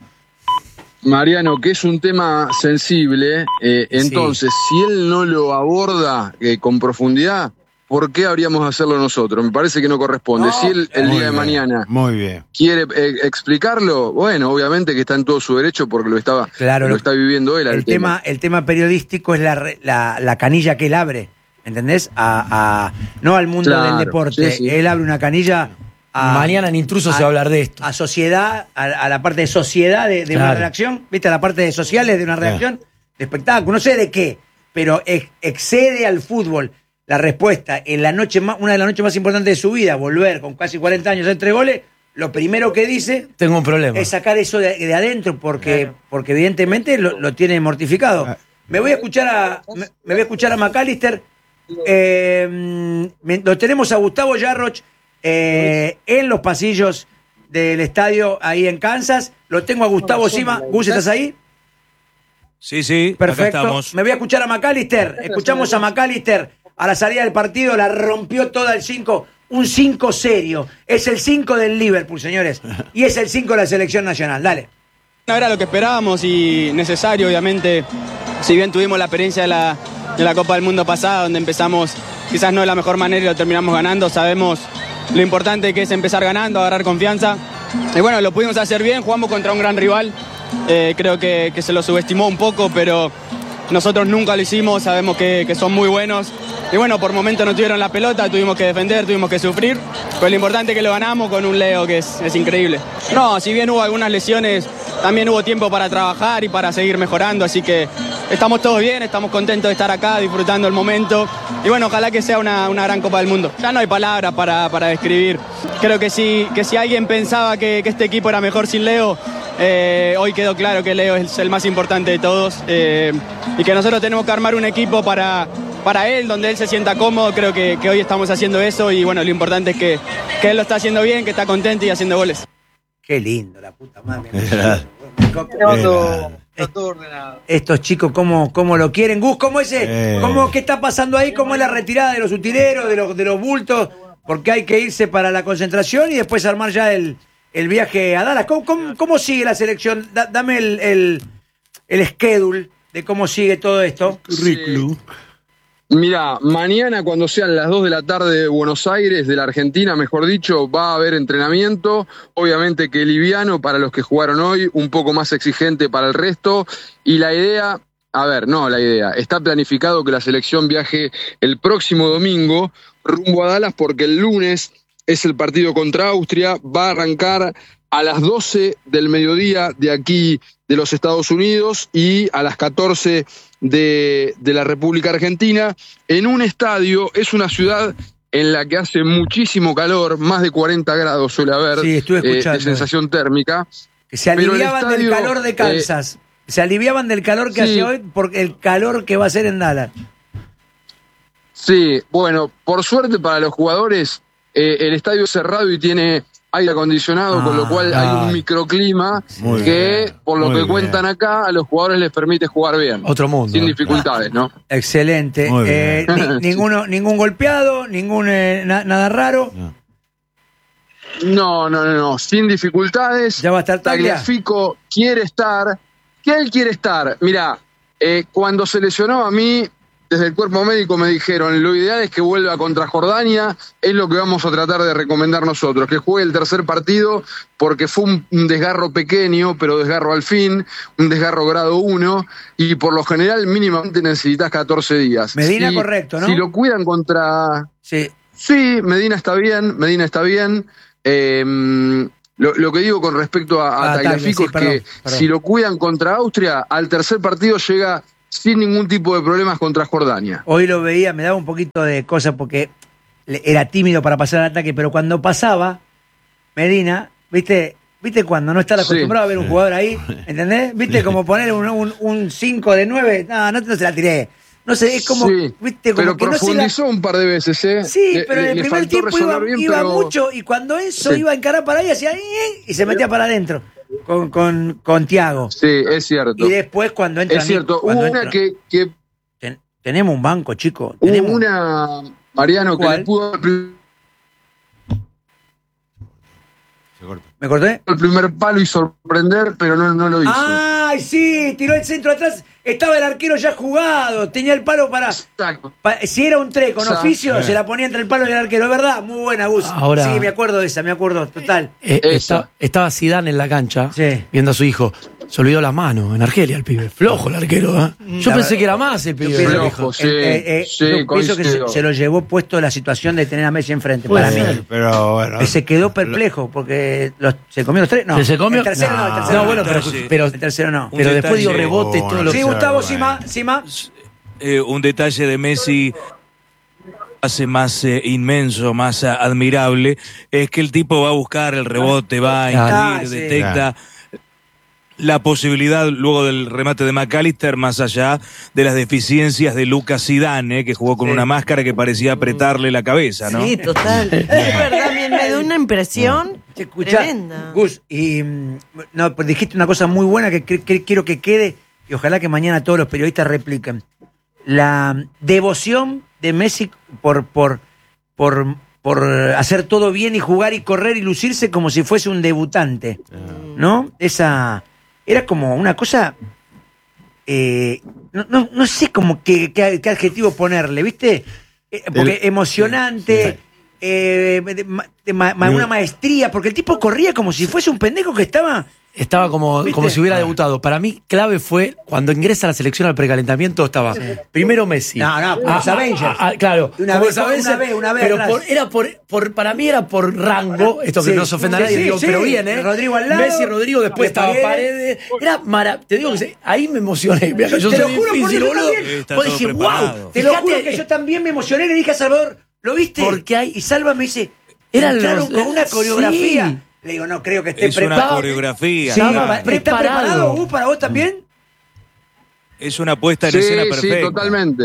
Mariano, que es un tema sensible, eh, Sí. entonces, si él no lo aborda eh, con profundidad, ¿por qué habríamos de hacerlo nosotros? Me parece que no corresponde. No, si él el muy día de bien, mañana Muy bien. quiere eh, explicarlo, bueno, obviamente que está en todo su derecho porque lo estaba Claro, lo lo- está viviendo él. al el tema, el tema periodístico es la, re- la, la canilla que él abre, ¿entendés? A, a- no al mundo Claro, del deporte. sí, sí. Él abre una canilla a, Mañana en Intrusos a- se va a hablar de esto. a sociedad, a, a la parte de sociedad de, de una Claro. redacción, ¿viste? A la parte de sociales de una redacción, de espectáculo, no sé de qué, pero ex- excede al fútbol. La respuesta, en la noche más, una de las noches más importantes de su vida, volver con casi cuarenta años entre goles, lo primero que dice Tengo un problema. es sacar eso de, de adentro, porque, Claro. porque evidentemente lo, lo tiene mortificado. Me voy a escuchar a, me, me voy a escuchar a McAllister. Eh, me- lo tenemos a Gustavo Yarroch eh, en los pasillos del estadio ahí en Kansas. Lo tengo a Gustavo Sima. Gus, ¿estás ahí? Sí, sí, Perfecto. acá estamos. Me voy a escuchar a McAllister. Escuchamos a McAllister a la salida del partido. La rompió toda el cinco. Un cinco serio. Es el cinco del Liverpool, señores. Y es el cinco de la selección nacional. Dale. No era lo que esperábamos y necesario, obviamente. Si bien tuvimos la experiencia de la, de la Copa del Mundo pasada, donde empezamos quizás no de la mejor manera y lo terminamos ganando, sabemos lo importante que es empezar ganando, agarrar confianza. Y bueno, lo pudimos hacer bien, jugamos contra un gran rival. Eh, creo que, que se lo subestimó un poco, pero nosotros nunca lo hicimos, sabemos que, que son muy buenos. Y bueno, por momentos no tuvieron la pelota, tuvimos que defender, tuvimos que sufrir. Pero lo importante es que lo ganamos con un Leo que es, es increíble. No, si bien hubo algunas lesiones, también hubo tiempo para trabajar y para seguir mejorando, así que estamos todos bien, estamos contentos de estar acá, disfrutando el momento. Y bueno, ojalá que sea una, una gran Copa del Mundo. Ya no hay palabras para, para describir. Creo que si, que si alguien pensaba que, que este equipo era mejor sin Leo, eh, hoy quedó claro que Leo es el más importante de todos eh, y que nosotros tenemos que armar un equipo para, para él, donde él se sienta cómodo. Creo que, que hoy estamos haciendo eso y bueno, lo importante es que, que él lo está haciendo bien, que está contento y haciendo goles. Qué lindo, la puta madre. Estos chicos, ¿cómo, cómo lo quieren? Gus, ¿cómo es? Eh. ¿Cómo, ¿Qué está pasando ahí? ¿Cómo es la retirada de los utileros, de los, de los bultos? Porque hay que irse para la concentración y después armar ya el, el viaje a Dallas. ¿Cómo, cómo, cómo sigue la selección? Da- dame el, el, el schedule de cómo sigue todo esto. Currículum. Mira, mañana cuando sean las dos de la tarde de Buenos Aires, de la Argentina, mejor dicho, va a haber entrenamiento. Obviamente que liviano para los que jugaron hoy, un poco más exigente para el resto. Y la idea, a ver, no la idea, está planificado que la selección viaje el próximo domingo rumbo a Dallas porque el lunes es el partido contra Austria, va a arrancar a las doce del mediodía de aquí de los Estados Unidos y a las catorce de, de la República Argentina, en un estadio. Es una ciudad en la que hace muchísimo calor, más de cuarenta grados suele haber, Sí, estuve eh, escuchando. de sensación térmica. Que se Pero el aliviaban del estadio, calor de Kansas. se aliviaban del calor que sí. hace hoy por el calor que va a hacer en Dallas. Sí, bueno, por suerte para los jugadores, eh, el estadio es cerrado y tiene aire acondicionado, Ah, con lo cual hay un microclima Muy que, bien, por lo muy que bien. cuentan acá, a los jugadores les permite jugar bien. Otro mundo. Sin dificultades, ¿no? Excelente. Muy Eh, bien. ni- ninguno, ningún golpeado, ningún eh, na- nada raro. No, no, no, no, sin dificultades. Ya va a estar Taglia. Tagliafico quiere estar. ¿Qué él quiere estar? Mirá, eh, cuando se lesionó a mí, desde el cuerpo médico me dijeron, lo ideal es que vuelva contra Jordania, es lo que vamos a tratar de recomendar nosotros, que juegue el tercer partido, porque fue un, un desgarro pequeño, pero desgarro al fin, un desgarro grado uno, y por lo general mínimamente necesitas catorce días. Medina, Si- correcto, ¿no? Si lo cuidan contra... Sí. Sí, Medina está bien, Medina está bien. Eh, lo, lo que digo con respecto a, a Ah, Tagliafico sí, es perdón, que perdón. si lo cuidan contra Austria, al tercer partido llega sin ningún tipo de problemas contra Jordania. Hoy lo veía, me daba un poquito de cosa porque le- era tímido para pasar al ataque, pero cuando pasaba, Medina, ¿viste? ¿Viste cuando no está acostumbrado Sí. a ver un jugador ahí? ¿Entendés? ¿Viste? Como poner un cinco de nueve. No, no, no se la tiré. No sé, es como, Sí, ¿viste? Como pero que no se la... profundizó un par de veces, ¿eh? Sí, Le- pero en le- el le primer faltó tiempo iba, resolver bien, iba pero- mucho y cuando eso Sí. iba a encarar para ahí, hacía "Ii", y se metía para adentro con, con, con Tiago. Sí, es cierto. Y después cuando entra... Es cierto, Nico- cuando hubo una entra- que, que Ten- tenemos un banco, chico. hubo Tenemos... una, Mariano, que ¿Cuál? le pudo al Se corta. ¿Me corté? el primer palo y sorprender, pero no, no lo hizo. ¡Ay, sí! Tiró el centro atrás. Estaba el arquero ya jugado. Tenía el palo para... Exacto. pa- si era un tres con Exacto. oficio, se la ponía entre el palo y el arquero. ¿Es verdad? Muy buena, Gus. Ahora- Sí, me acuerdo de esa, me acuerdo. Total. Eh, Eso. está- estaba Zidane en la cancha, Sí. viendo a su hijo. Se olvidó las manos en Argelia, el pibe. Flojo el arquero, ¿eh? Yo La pensé verdad- que era más el pibe. Yo pienso- Flojo, Dijo. sí, Eh, eh, sí, yo pienso que se, coincido. se lo llevó puesto la situación de tener a Messi enfrente. Puede para ser. mí. Pero bueno. Que se quedó perplejo porque los- se comió los tres. No, ¿Que se comió? El tercero no, el tercero No, no. bueno, pero, Detalle. pero, El tercero no. Un pero después dio detalle. rebotes, todo lo Sí, que... Gustavo, bueno. Sima, Sima. Eh, un detalle de Messi hace más eh, inmenso, más eh, admirable, es que el tipo va a buscar el rebote, va a Ah, incluir, sí. detecta la posibilidad luego del remate de McAllister, más allá de las deficiencias de Lucas Zidane, eh, que jugó con Sí. una máscara que parecía apretarle la cabeza, ¿no? Sí, total. Es verdad, me, me da una impresión Che, escuchá, tremenda. Gus, y mm, no, pues dijiste una cosa muy buena que, que- que quiero que quede y ojalá que mañana todos los periodistas repliquen. La devoción de Messi por, por, por, por hacer todo bien y jugar y correr y lucirse como si fuese un debutante, ¿no? Esa era como una cosa, eh, no, no, no sé como qué, qué, qué adjetivo ponerle, ¿viste? Eh, porque El- emocionante. eh, de ma- de ma- ma- una maestría, porque el tipo corría como si fuese un pendejo que estaba... Estaba como, ¿Viste? como si hubiera Ah. debutado. Para mí, clave fue cuando ingresa a la selección al precalentamiento, estaba primero Messi. No, no, como los Avengers. ah, claro. Una como vez, los Avengers, una vez, una vez Pero atrás. por- era por, por, para mí era por rango, esto que Sí, no se ofenda a sí, nadie, sí, digo, sí. pero bien, ¿eh? Rodrigo al lado, Messi, Rodrigo, después de estaba Paredes. Paredes. Era mara, te digo que se- ahí me emocioné. Mirá que yo Te lo soy juro, difícil, porque yo boludo. también. Está Vos todo dije, preparado. wow. Te lo juro que yo también me emocioné y le dije a Salvador, ¿lo viste? Porque hay- Y Salva me dice, Eran entraron los- con una sí. coreografía. Le digo, no creo que esté Es una preparado. coreografía. Sí, Estaba pa- ¿está preparado preparado. vos para vos también? Es una puesta en Sí, escena sí, perfecta. totalmente.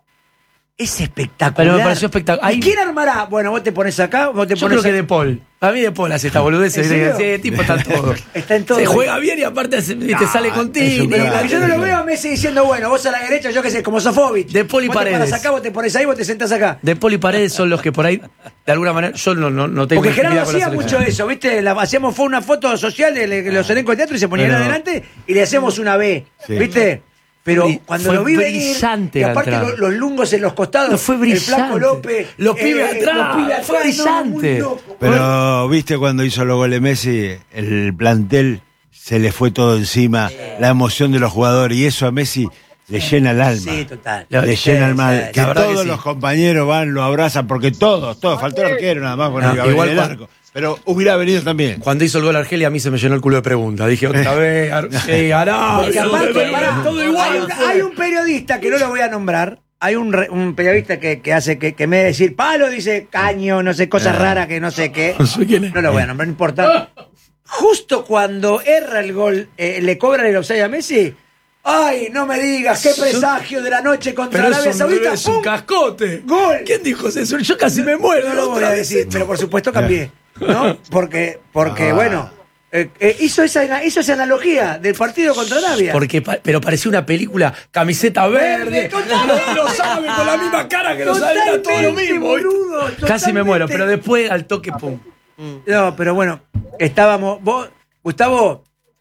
Es espectacular. Pero me pareció espectacular. ¿Y Ahí- quién armará? Bueno, vos te pones acá, vos te Yo pones creo que acá. De Paul. A mí De Paul hace esta boludez. ¿En serio? Sí, el tipo está en todo. Está en todo. Se juega bien y aparte se- te sale contigo. Pero pero yo no lo veo a Messi diciendo, bueno, vos a la derecha, yo qué sé, como Sofovich. De Paul y Vos te Paredes. paras acá, vos te pones ahí, vos te sentás acá. De Paul y Paredes son los que por ahí, de alguna manera, yo no, no, no tengo Porque Gerardo intimidad con la hacía selección. mucho eso, ¿viste? La- hacíamos fue una foto social de le- los elencos de teatro y se ponían Pero- adelante y le hacíamos una B, Sí. ¿viste? Pero Bri- cuando fue lo vi venir, brillante y la aparte entrada. lo- los lungos en los costados, No, fue el brillante. Flaco López, Los pibes atrás, los pibes fue atrás, no, brillante. muy loco. Pero, viste, cuando hizo los goles Messi, el plantel se le fue todo encima, la emoción de los jugadores, y eso a Messi le llena el alma. Sí, total. Le Sí, llena el alma. sí, Que la verdad todos que sí. los compañeros van, lo abrazan, porque todos, todos, faltó el arquero nada más, bueno, No, iba a venir igual el cuando- arco. Pero hubiera venido también. Cuando hizo el gol a Argelia, a mí se me llenó el culo de preguntas. Dije otra vez, Ar- sí, Arabia, Porque aparte, todo pará, todo hay, igual. un, hay un periodista que no lo voy a nombrar. Hay un, re- un periodista que, que hace que, que me debe decir palo, dice caño, no sé, cosas raras que no sé qué. No sé quién es. No lo voy a nombrar, no importa. Justo cuando erra el gol, eh, le cobran el offside a Messi. Ay, no me digas, qué presagio de la noche contra Pero Arabia es un, Saudita. es un ¡Pum! cascote. ¡Gol! ¿Quién dijo eso? Yo casi me muero. No lo voy otra a vez decir, esto. pero por supuesto cambié. ¿No? Porque, porque Ah. bueno, eh, eh, hizo, esa, hizo esa analogía del partido contra Arabia. Porque, pa- pero parecía una película, camiseta verde, Verde, lo sabe con la misma cara que nos era todo lo Totalmente, mismo. boludo, Casi me totalmente. muero, pero después al toque, pum. No, pero bueno, estábamos. Vos, Gustavo,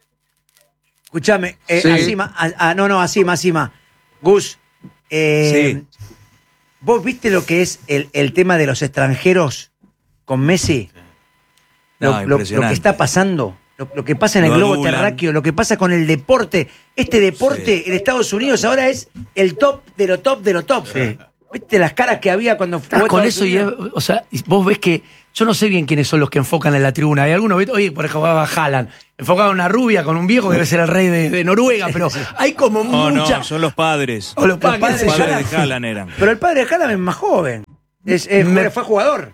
escúchame, eh, Sí. así más, ah, ah, no, no, así más, así más. Gus, eh, Sí. ¿vos viste lo que es el, el tema de los extranjeros con Messi? No, Lo, lo- lo que impresionante. está pasando, lo, lo que pasa en el Lo globo adulan. terráqueo, lo que pasa con el deporte. Este deporte en Estados Unidos ahora es el top de lo top de lo top. ¿Viste las caras que había cuando Estás jugó con Estados eso y, es- Unidos? o sea, y vos ves que yo no sé bien quiénes son los que enfocan en la tribuna. Hay algunos, ¿ves? Oye, por ejemplo, jugaba Haaland, enfocaba a una rubia con un viejo que debe ser el rey de, de Noruega, pero hay como No, mucha... no, son los padres. O los padres, Los qué sé yo. padres de Haaland eran. Pero el padre de Haaland es más joven. Es, es- Me- fue jugador.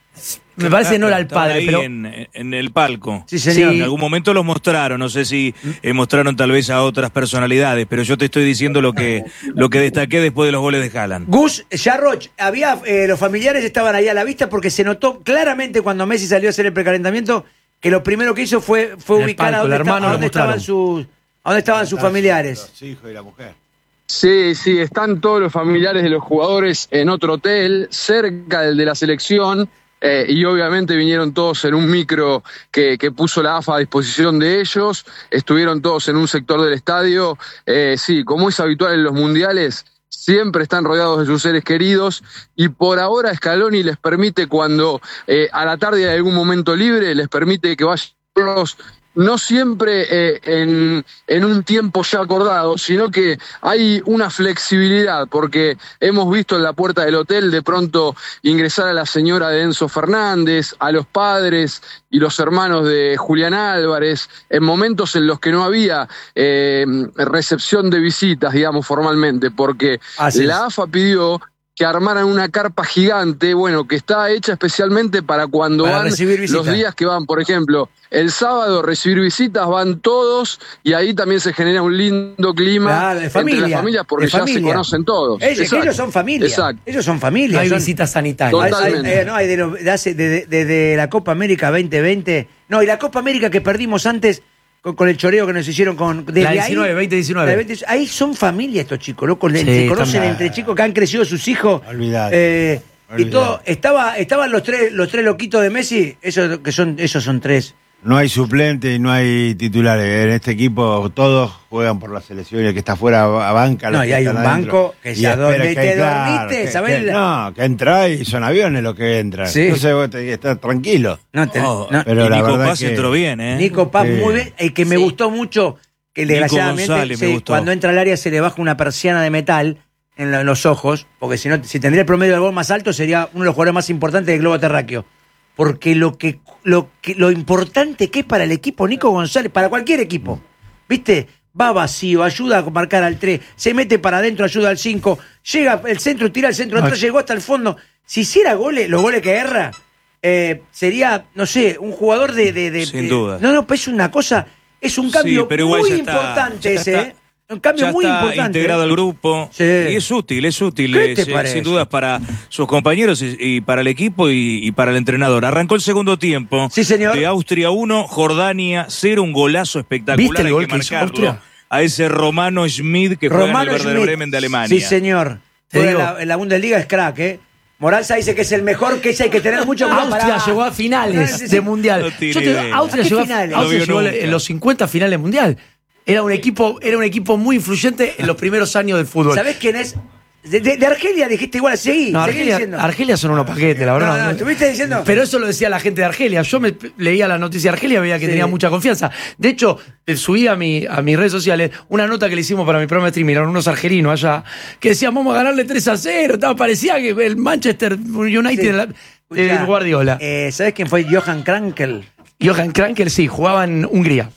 Me parece que no era el Estaban padre, ahí pero... en, en el palco. Sí, señor. En algún momento los mostraron, no sé si eh, mostraron tal vez a otras personalidades, pero yo te estoy diciendo lo que, lo que destaqué después de los goles de Haaland. Gus Jarroch, había, eh, los familiares estaban ahí a la vista porque se notó claramente cuando Messi salió a hacer el precalentamiento que lo primero que hizo fue, fue En el ubicar a palco, dónde, el estaba- hermano a lo dónde estaban mostraron. sus, a dónde estaban sus familiares. Los hijos y la mujer. Sí, sí, están todos los familiares de los jugadores en otro hotel, cerca del de la selección, eh, y obviamente vinieron todos en un micro que, que puso la A F A a disposición de ellos, estuvieron todos en un sector del estadio, eh, sí, como es habitual en los mundiales, siempre están rodeados de sus seres queridos, y por ahora Scaloni les permite cuando eh, a la tarde hay algún momento libre, les permite que vayan los no siempre eh, en, en un tiempo ya acordado, sino que hay una flexibilidad, porque hemos visto en la puerta del hotel de pronto ingresar a la señora de Enzo Fernández, a los padres y los hermanos de Julián Álvarez, en momentos en los que no había eh, recepción de visitas, digamos, formalmente, porque Así la es. A F A pidió que armaran una carpa gigante, bueno, que está hecha especialmente para cuando Para van recibir visitas. los días que van, por ejemplo, el sábado recibir visitas, van todos, y ahí también se genera un lindo clima Claro, de familia, entre las familias porque de ya familia. se conocen todos. Ellos, Exacto. ellos son familia. Exacto. Ellos son familia. No hay son- visitas sanitarias. Hay- Totalmente. hay- eh, no, hay de, lo- de hace- de- de- desde la Copa América veinte veinte. No, y la Copa América que perdimos antes con, con el choreo que nos hicieron con. Desde La ahí- diecinueve, veinte diecinueve. la veinte ahí son familia estos chicos, locos. Sí, se conocen están- entre chicos que han crecido sus hijos. Olvidate. Eh, y Olvidate. todo. Estaba, estaban los tres, los tres loquitos de Messi. Esos que son, esos son tres. No hay suplentes y no hay titulares. En este equipo todos juegan por la selección y el que está fuera a banca. No, los y que hay están un adentro. banco que Y se adorme espera y que te hay- claro, dormiste, que- ¿sabés? que- No, que entra y son aviones los que entran. Sí. Entonces vos tenés que estar tranquilo. No, te- Oh, no. Pero y la Nico verdad Paz que- entró bien, ¿eh? Nico Paz, Sí. muy bien. El que me Sí. gustó mucho, que Nico desgraciadamente González me sí, gustó. cuando entra al área se le baja una persiana de metal en, lo- en los ojos, porque si no, si tendría el promedio del gol más alto, sería uno de los jugadores más importantes del globo terráqueo. Porque lo que, lo que, lo importante que es para el equipo Nico González, para cualquier equipo, ¿viste? Va vacío, ayuda a marcar al tres, se mete para adentro, ayuda al cinco, llega el centro, tira el centro atrás, llegó hasta el fondo. Si hiciera goles, los goles que erra, eh, sería, no sé, un jugador de. de, de- Sin de- duda. No, no, pues es una cosa, es un cambio Sí, pero igual muy ya está- importante ya ese, está- ¿eh? Un cambio Ya muy está importante. integrado al grupo Sí. y es útil, es útil, ¿Qué eh, te sin- parece? sin dudas para sus compañeros y, y para el equipo y, y para el entrenador. Arrancó el segundo tiempo. Sí, señor. De Austria uno, Jordania cero, un golazo espectacular. ¿Viste el hay gol que que hizo marcarlo. Austria? A ese Romano Schmid que juega Romano en el Werder Schmidt. Bremen de Alemania. Sí, señor. Te Juega en digo- la, en la Bundesliga es crack, ¿eh? Moranza dice que es el mejor, que ese hay que tener mucho cuidado. Austria Pará. llegó a finales No, sí, sí. de mundial. No tiene Yo te digo, idea. Austria ¿A qué llegó, a- finales? Austria No vio llegó nunca. en los cincuenta finales mundial. Era un equipo, era un equipo muy influyente en los primeros años del fútbol. ¿Sabés quién es? De, de- de Argelia dijiste igual, seguí, No, seguí Argelia, diciendo. Argelia son unos paquetes, la No, verdad. no, estuviste diciendo. Pero eso lo decía la gente de Argelia. Yo me leía la noticia de Argelia, veía que Sí. tenía mucha confianza. De hecho, eh, subí a, mi, a mis redes sociales una nota que le hicimos para mi programa de streaming, eran unos argelinos allá, que decían, vamos a ganarle tres a cero. Estaba, parecía que el Manchester United Sí. de, la- de Escuchá, Guardiola. Eh, ¿Sabés quién fue Johan Krankel? Johan Krankel, sí, jugaba en Hungría.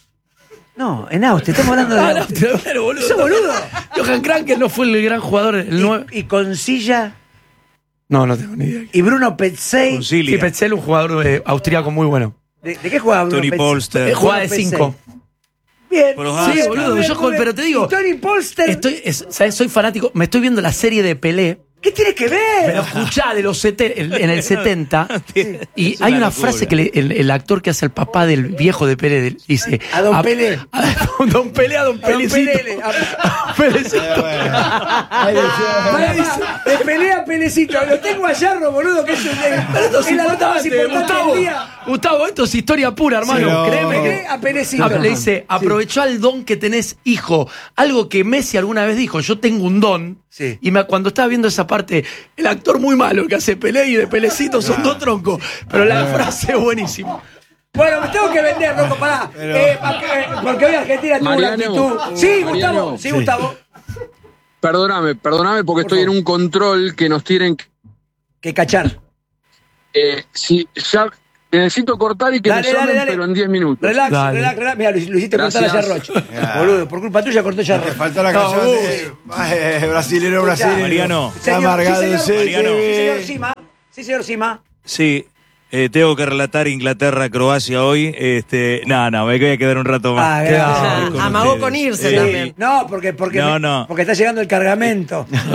No, en Austria, estamos hablando de. Ah, no, pero, bueno, boludo. ¿Sos boludo? Johan Krankel no fue el gran jugador. El nueve- Y, y con Silla No, no tengo ni idea. y Bruno Petzey. Concilia. Sí, Petzel, un jugador eh, austriaco muy bueno. ¿De, de qué jugaba Bruno Tony Petzey? Polster. Eh, jugaba de Petzey. cinco. Bien. Pero, Muy ah, Sí, bien, boludo, muy bien, yo, muy bien. pero te digo, ¿Y Tony Polster? estoy, es- ¿sabes? Soy fanático, me estoy viendo la serie de Pelé, ¿Qué tiene que ver? pero escuchá, de los sete- en, en el setenta, y Es hay una una locura. frase que le- el, el actor que hace el papá del viejo de Pelé del- dice... A don Pelé. A, don Pelé, a don A don Pelecito. Pelé, a- A Pelecito. Pará, pará, de pelea Pelecito. Lo tengo a Yarro, boludo, que es, un- Pero esto es es la nota más importante, importante Gustavo, del día. Gustavo, esto es historia pura, hermano. Sí, Créeme no. que... Pelé a Pelecito. Ah, le dice, aprovechó al don que tenés, hijo. Algo que Messi alguna vez dijo, yo tengo un don. Sí. Y me- cuando estaba viendo esa parte, el actor muy malo que hace Pelé y de Pelecito son dos troncos. Pero la frase es buenísima. Bueno, me tengo que vender, loco, pará. Eh, pa- eh, porque hoy Argentina tuvo una Mariano, actitud. Sí, Mariano, Gustavo, sí, sí. Gustavo. perdóname, perdóname porque Por estoy favor. en un control que nos tienen que... Que cachar. Eh, si ya necesito cortar y que Dale, me llamen, dale, dale. pero en diez minutos. Relax, Dale. relax, relax. Mira, lo, lo hiciste cortar a Gracias. Yarroch. Boludo, por culpa tuya cortó Yarroch. Te falta la No, canción uy. de eh, brasilero, brasilero. Mariano. Está amargado sí, ese. señor, Mariano. sí, señor Sima. Sí, señor Sima. Sí, eh, tengo que relatar Inglaterra-Croacia hoy. Este, no, no, me voy a quedar un rato más. Ah, gracias. Con Amagó ustedes. con irse Eh, también. No, porque, porque, No, me- no. porque está llegando el cargamento. ¿Eh?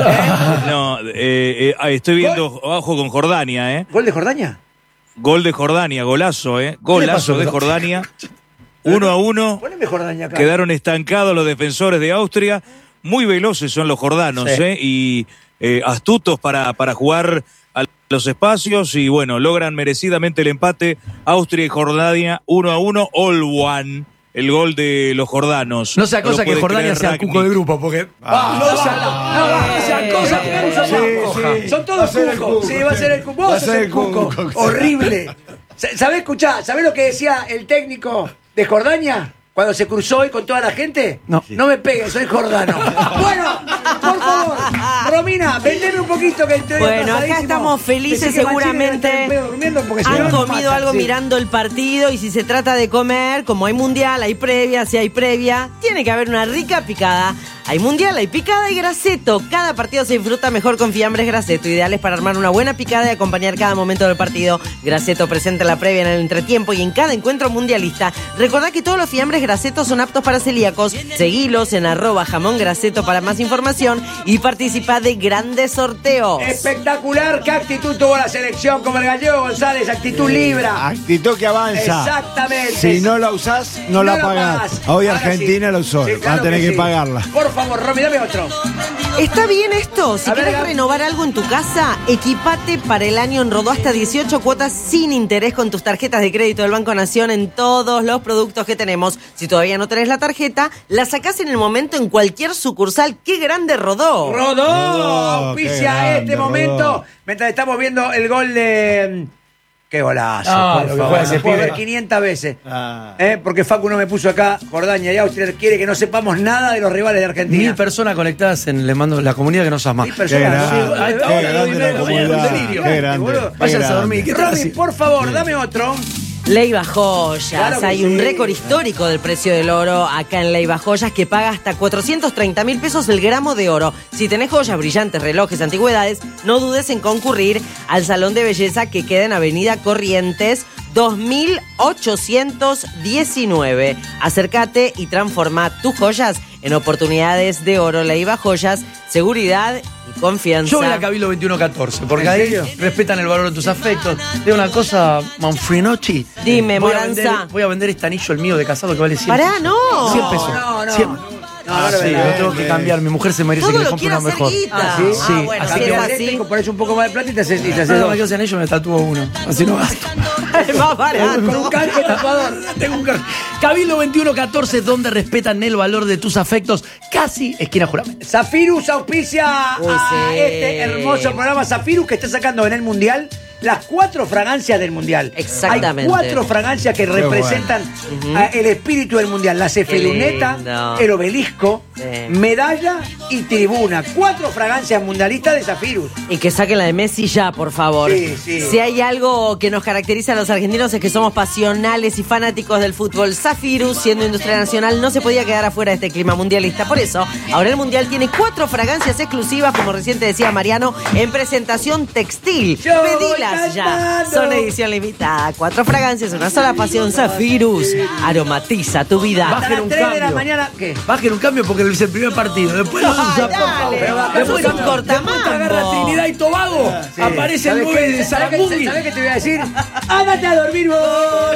No, eh, eh, ah, estoy viendo abajo con Jordania, ¿eh? ¿Gol de Jordania? Gol de Jordania, golazo, ¿eh? ¿Qué le Golazo pasó? de Jordania. Uno a uno. Poneme Jordania acá. Quedaron estancados los defensores de Austria. Muy veloces son los jordanos, Sí. ¿eh? Y eh, astutos para, para jugar a los espacios. Y bueno, logran merecidamente el empate. Austria y Jordania, uno a uno. All one. El gol de los jordanos. No sea cosa lo que puede Jordania creer sea el Ragnick. cuco de grupo, porque. Ah, no, sea, no, no, no sea cosa que no Sí, sí. Son todos cucos. Sí, va a ser el cuco. Vos Va a sos ser el el cuco. cuco. Horrible. Sa- ¿Sabés, escuchá? ¿Sabés lo que decía el técnico de Jordania cuando se cruzó hoy con toda la gente? No. No me pegues, soy jordano. Bueno, por favor, Romina, vendeme un poquito que estoy Bueno, acá atrasadísimo. estamos felices, Decí que Mancini seguramente. debe estar en pedo durmiendo porque si no, Han nos comido matan, algo sí. mirando el partido y si se trata de comer, como hay mundial, hay previa, si hay previa, tiene que haber una rica picada. Hay mundial, hay picada y graseto. Cada partido se disfruta mejor con fiambres graseto, ideales para armar una buena picada y acompañar cada momento del partido. Graseto presenta la previa en el entretiempo y en cada encuentro mundialista. Recordá que todos los fiambres graseto son aptos para celíacos. Seguilos en arroba jamón graseto para más información y participa de grandes sorteos. Espectacular, qué actitud tuvo la selección, como el gallego González, actitud libra. Actitud que avanza. Exactamente. Si no la usás, no, la pagás. Hoy Ahora Argentina sí. la usó. Sí, Va claro a tener que, sí. pagarla. Por favor, Romy, dame otro. ¿Está bien esto? Si A ver, quieres Gab. renovar algo en tu casa, equipate para el año en Rodó hasta dieciocho cuotas sin interés con tus tarjetas de crédito del Banco Nación en todos los productos que tenemos. Si todavía no tenés la tarjeta, la sacás en el momento en cualquier sucursal. ¡Qué grande Rodó! Rodó, Rodó, qué auspicia grande, este Rodó. momento. Mientras estamos viendo el gol de... Qué golazo. Ah, por por favor, favor, lo ese puedo pibe. ver quinientas veces. Ah. ¿Eh? Porque Facu no me puso acá. Jordania y Austria quiere que no sepamos nada de los rivales de Argentina. Mil personas conectadas en le mando la comunidad que no seas más. Mil personas. Qué grande, Sí, a esta qué hora, grande nueve y media de la mañana, comunidad, un delirio. qué grande, boludo. qué Váyanse a grande. dormir. ¿Qué tal Romy, así? por favor, dame otro. Leiva Joyas, Claro que hay un sí. récord histórico del precio del oro acá en Leiva Joyas que paga hasta cuatrocientos treinta mil pesos el gramo de oro. Si tenés joyas, brillantes, relojes, antigüedades, no dudes en concurrir al Salón de Belleza que queda en Avenida Corrientes dos mil ochocientos diecinueve. Acércate y transforma tus joyas en oportunidades de oro. Leiva Joyas, seguridad y confianza. Yo voy a Cabildo veintiuno catorce, porque ¿En ahí serio? respetan el valor de tus afectos. De una cosa, Manfrinochi. Dime, voy a, Moranza. vender, voy a vender este anillo, el mío de casado, que vale cien Pará, no. cien pesos. No, no. cien. No, Ah, no lo sí, vendas. lo tengo que cambiar. Mi mujer se merece Todo que le lo compre quiere una hacer mejor. guita. Ah, ¿sí? Ah, bueno, así si que es voy a así. Eléctrico, pones un poco más de plata y te haces, y te haces No, no, dos. me quedo sin anillo, me tatúo uno. Así no gasto. Es más barato. Con un canje tapador. Tengo un car- Cabildo veintiuno catorce, donde respetan el valor de tus afectos. Casi esquina juramento. Zafirus auspicia Uy, a sí. este hermoso programa. Zafirus que está sacando en el Mundial las cuatro fragancias del Mundial. Exactamente. Hay cuatro fragancias que representan a- el espíritu del Mundial. La cefaluneta, lindo. el obelisco, Sí. medalla y tribuna. Cuatro fragancias mundialistas de Zafirus. Y que saquen la de Messi ya, por favor. Sí, sí. Si hay algo que nos caracteriza a los argentinos es que somos pasionales y fanáticos del fútbol. Zafirus, siendo industria nacional, no se podía quedar afuera de este clima mundialista. Por eso, ahora el Mundial tiene cuatro fragancias exclusivas, como recién te decía Mariano, en presentación textil. Yo voy Pedilas ya. cantando. Son edición limitada. Cuatro fragancias, una sola pasión. Zafirus aromatiza tu vida. Hasta Bajen las un tres de la cambio. mañana. ¿Qué? Bajen un cambio porque es el primer partido. Después lo Ay, usa, por dale. favor. Pero bajá, Después, sos un después te cortamambo. agarra Trinidad y Tobago. Sí. Aparece el ¿Sabés nueve qué? de ¿Sabés qué- Sarabugui. ¿Sabés qué te voy a decir? ¡Ándate a dormir vos!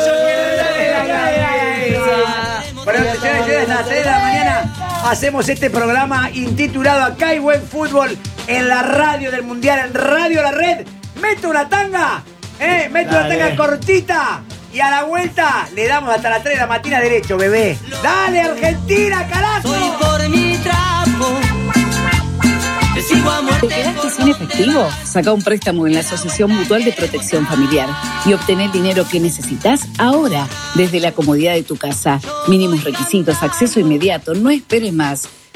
Bueno, señores, señores, a las tres de la mañana hacemos este programa intitulado Acá hay buen fútbol en la radio del Mundial, en Radio La Red. Mete una tanga, ¿eh? Mete una Dale. tanga cortita y a la vuelta le damos hasta las tres de la mañana derecho, bebé. ¡Dale, Argentina, carajo! por mi trapo. Te sigo a muerte. ¿Te quedaste sin efectivo? Saca un préstamo en la Asociación Mutual de Protección Familiar y obtén el dinero que necesitas ahora, desde la comodidad de tu casa. Mínimos requisitos, acceso inmediato, no esperes más.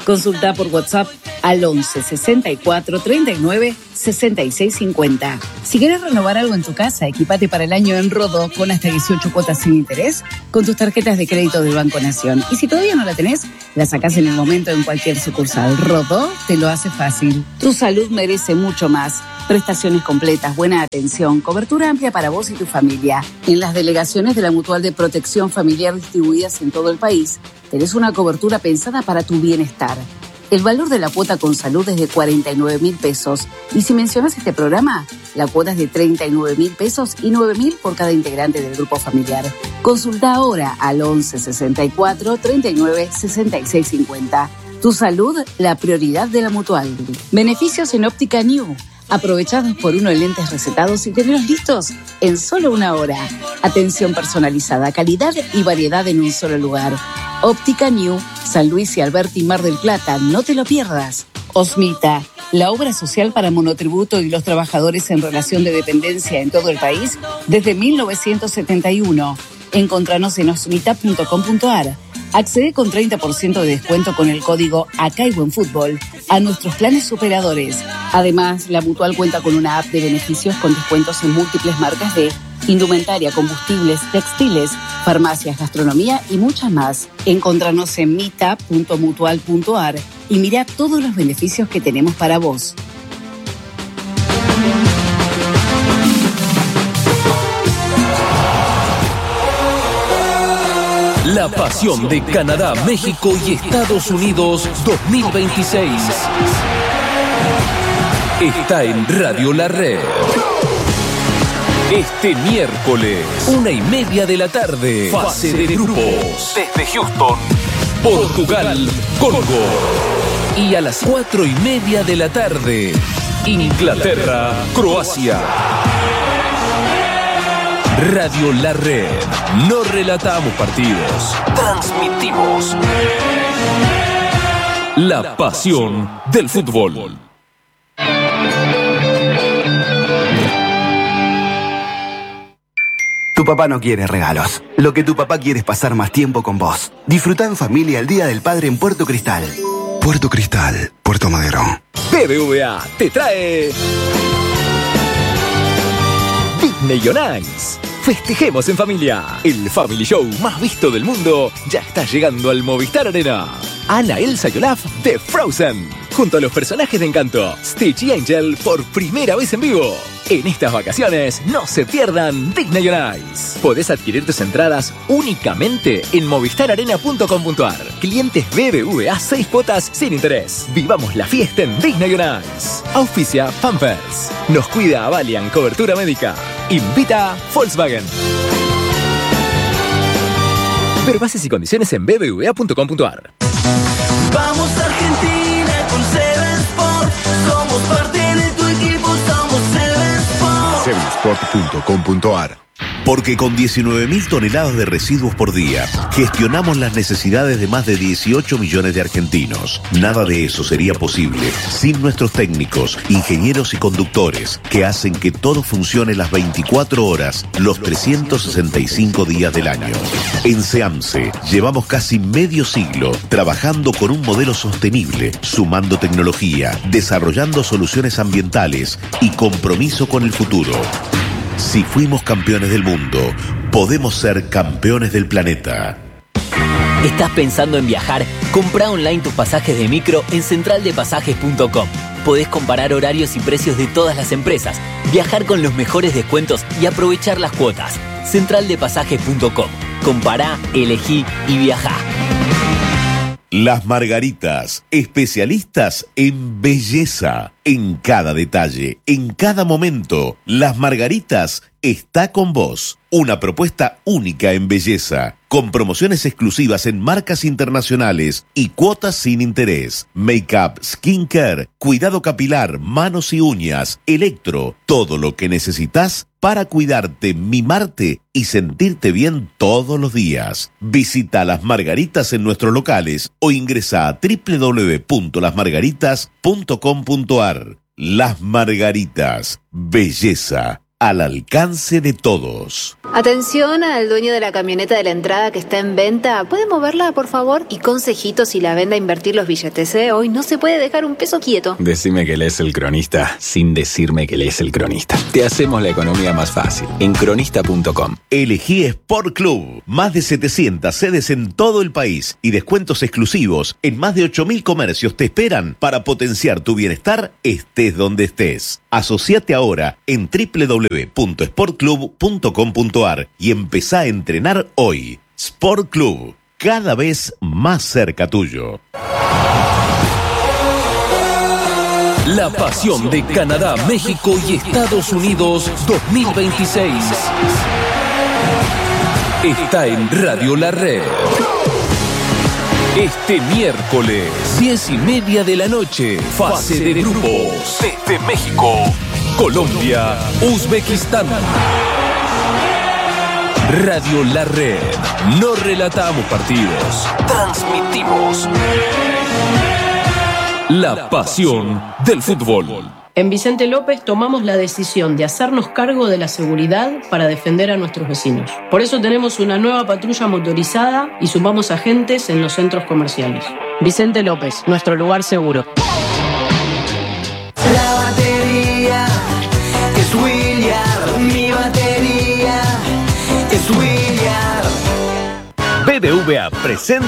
Consulta por WhatsApp al once sesenta y cuatro treinta y nueve sesenta y seis cincuenta. Si querés renovar algo en tu casa, equipate para el año en Rodó con hasta dieciocho cuotas sin interés con tus tarjetas de crédito del Banco Nación. Y si todavía no la tenés, la sacás en el momento en cualquier sucursal. Rodó te lo hace fácil. Tu salud merece mucho más. Prestaciones completas, buena atención, cobertura amplia para vos y tu familia. En las delegaciones de la Mutual de Protección Familiar distribuidas en todo el país, tenés una cobertura pensada para tu bienestar. El valor de la cuota con salud es de cuarenta y nueve mil pesos. Y si mencionas este programa, la cuota es de treinta y nueve mil pesos y nueve mil por cada integrante del grupo familiar. Consulta ahora al once sesenta y cuatro treinta y nueve sesenta y seis cincuenta. Tu salud, la prioridad de la Mutual. Beneficios en Óptica New. Aprovechados por uno en lentes recetados y tenerlos listos en solo una hora. Atención personalizada, calidad y variedad en un solo lugar. Óptica New, San Luis y Alberti, Mar del Plata. No te lo pierdas. Osmita, la obra social para monotributo y los trabajadores en relación de dependencia en todo el país desde mil novecientos setenta y uno. Encontranos en osmita punto com punto a r. Accede con treinta por ciento de descuento con el código Acá hay buen fútbol a nuestros planes superadores. Además, la Mutual cuenta con una app de beneficios con descuentos en múltiples marcas de indumentaria, combustibles, textiles, farmacias, gastronomía y muchas más. Encontranos en mita punto mutual punto a r y mira todos los beneficios que tenemos para vos. La pasión de Canadá, México y Estados Unidos dos mil veintiséis está en Radio La Red. Este miércoles, una y media de la tarde, fase de grupos. Desde Houston, Portugal, Congo. Y a las cuatro y media de la tarde, Inglaterra, Croacia. Radio La Red. No relatamos partidos, transmitimos la pasión del fútbol. Tu papá no quiere regalos. Lo que tu papá quiere es pasar más tiempo con vos. Disfruta en familia el Día del Padre en Puerto Cristal. Puerto Cristal, Puerto Madero. B B V A te trae Disney on Ice. Festejemos en familia. El Family Show más visto del mundo ya está llegando al Movistar Arena. Anna, Elsa y Olaf de Frozen, junto a los personajes de Encanto, Stitch y Angel por primera vez en vivo. En estas vacaciones no se pierdan Disney on Ice. Podés adquirir tus entradas únicamente en movistar arena punto com punto a r. Clientes B B V A seis cuotas sin interés. Vivamos la fiesta en Disney on Ice. Auspicia Pampers. Nos cuida Avalian Cobertura Médica. Invita Volkswagen. Ver bases y condiciones en b b v a punto com punto a r. Vamos Argentina con Seven Sport. Somos parte de tu equipo, somos Seven Sport. seven sport punto com punto a r. Porque con diecinueve mil toneladas de residuos por día, gestionamos las necesidades de más de dieciocho millones de argentinos. Nada de eso sería posible sin nuestros técnicos, ingenieros y conductores, que hacen que todo funcione las veinticuatro horas, los trescientos sesenta y cinco días del año. En SEAMSE llevamos casi medio siglo trabajando con un modelo sostenible, sumando tecnología, desarrollando soluciones ambientales y compromiso con el futuro. Si fuimos campeones del mundo, podemos ser campeones del planeta. ¿Estás pensando en viajar? Comprá online tus pasajes de micro en central de pasajes punto com. Podés comparar horarios y precios de todas las empresas, viajar con los mejores descuentos y aprovechar las cuotas. central de pasajes punto com. Compará, elegí y viajá. Las Margaritas, especialistas en belleza, en cada detalle, en cada momento. Las Margaritas está con vos. Una propuesta única en belleza, con promociones exclusivas en marcas internacionales y cuotas sin interés. Make-up, skincare, cuidado capilar, manos y uñas, electro, todo lo que necesitas para cuidarte, mimarte y sentirte bien todos los días. Visita Las Margaritas en nuestros locales o ingresa a doble u doble u doble u punto las margaritas punto com punto a r. Las Margaritas, belleza al alcance de todos. Atención al dueño de la camioneta de la entrada que está en venta. ¿Puede moverla, por favor? Y consejitos si la vende a invertir los billetes, ¿eh? Hoy no se puede dejar un peso quieto. Decime que lees El Cronista sin decirme que lees El Cronista. Te hacemos la economía más fácil. En cronista punto com. Elegí Sport Club. Más de setecientas sedes en todo el país y descuentos exclusivos en más de ocho mil comercios te esperan para potenciar tu bienestar estés donde estés. Asociate ahora en doble u doble u doble u punto sport club punto com punto a r y empezá a entrenar hoy. Sport Club, cada vez más cerca tuyo. La pasión de Canadá, México y Estados Unidos dos mil veintiséis está en Radio La Red. Este miércoles, diez y media de la noche, fase de grupos. Desde México, Colombia, Uzbekistán. Radio La Red. No relatamos partidos, transmitimos la pasión del fútbol. En Vicente López tomamos la decisión de hacernos cargo de la seguridad para defender a nuestros vecinos. Por eso tenemos una nueva patrulla motorizada y sumamos agentes en los centros comerciales. Vicente López, nuestro lugar seguro. La batería es Williard, mi batería es Williard. B B V A presenta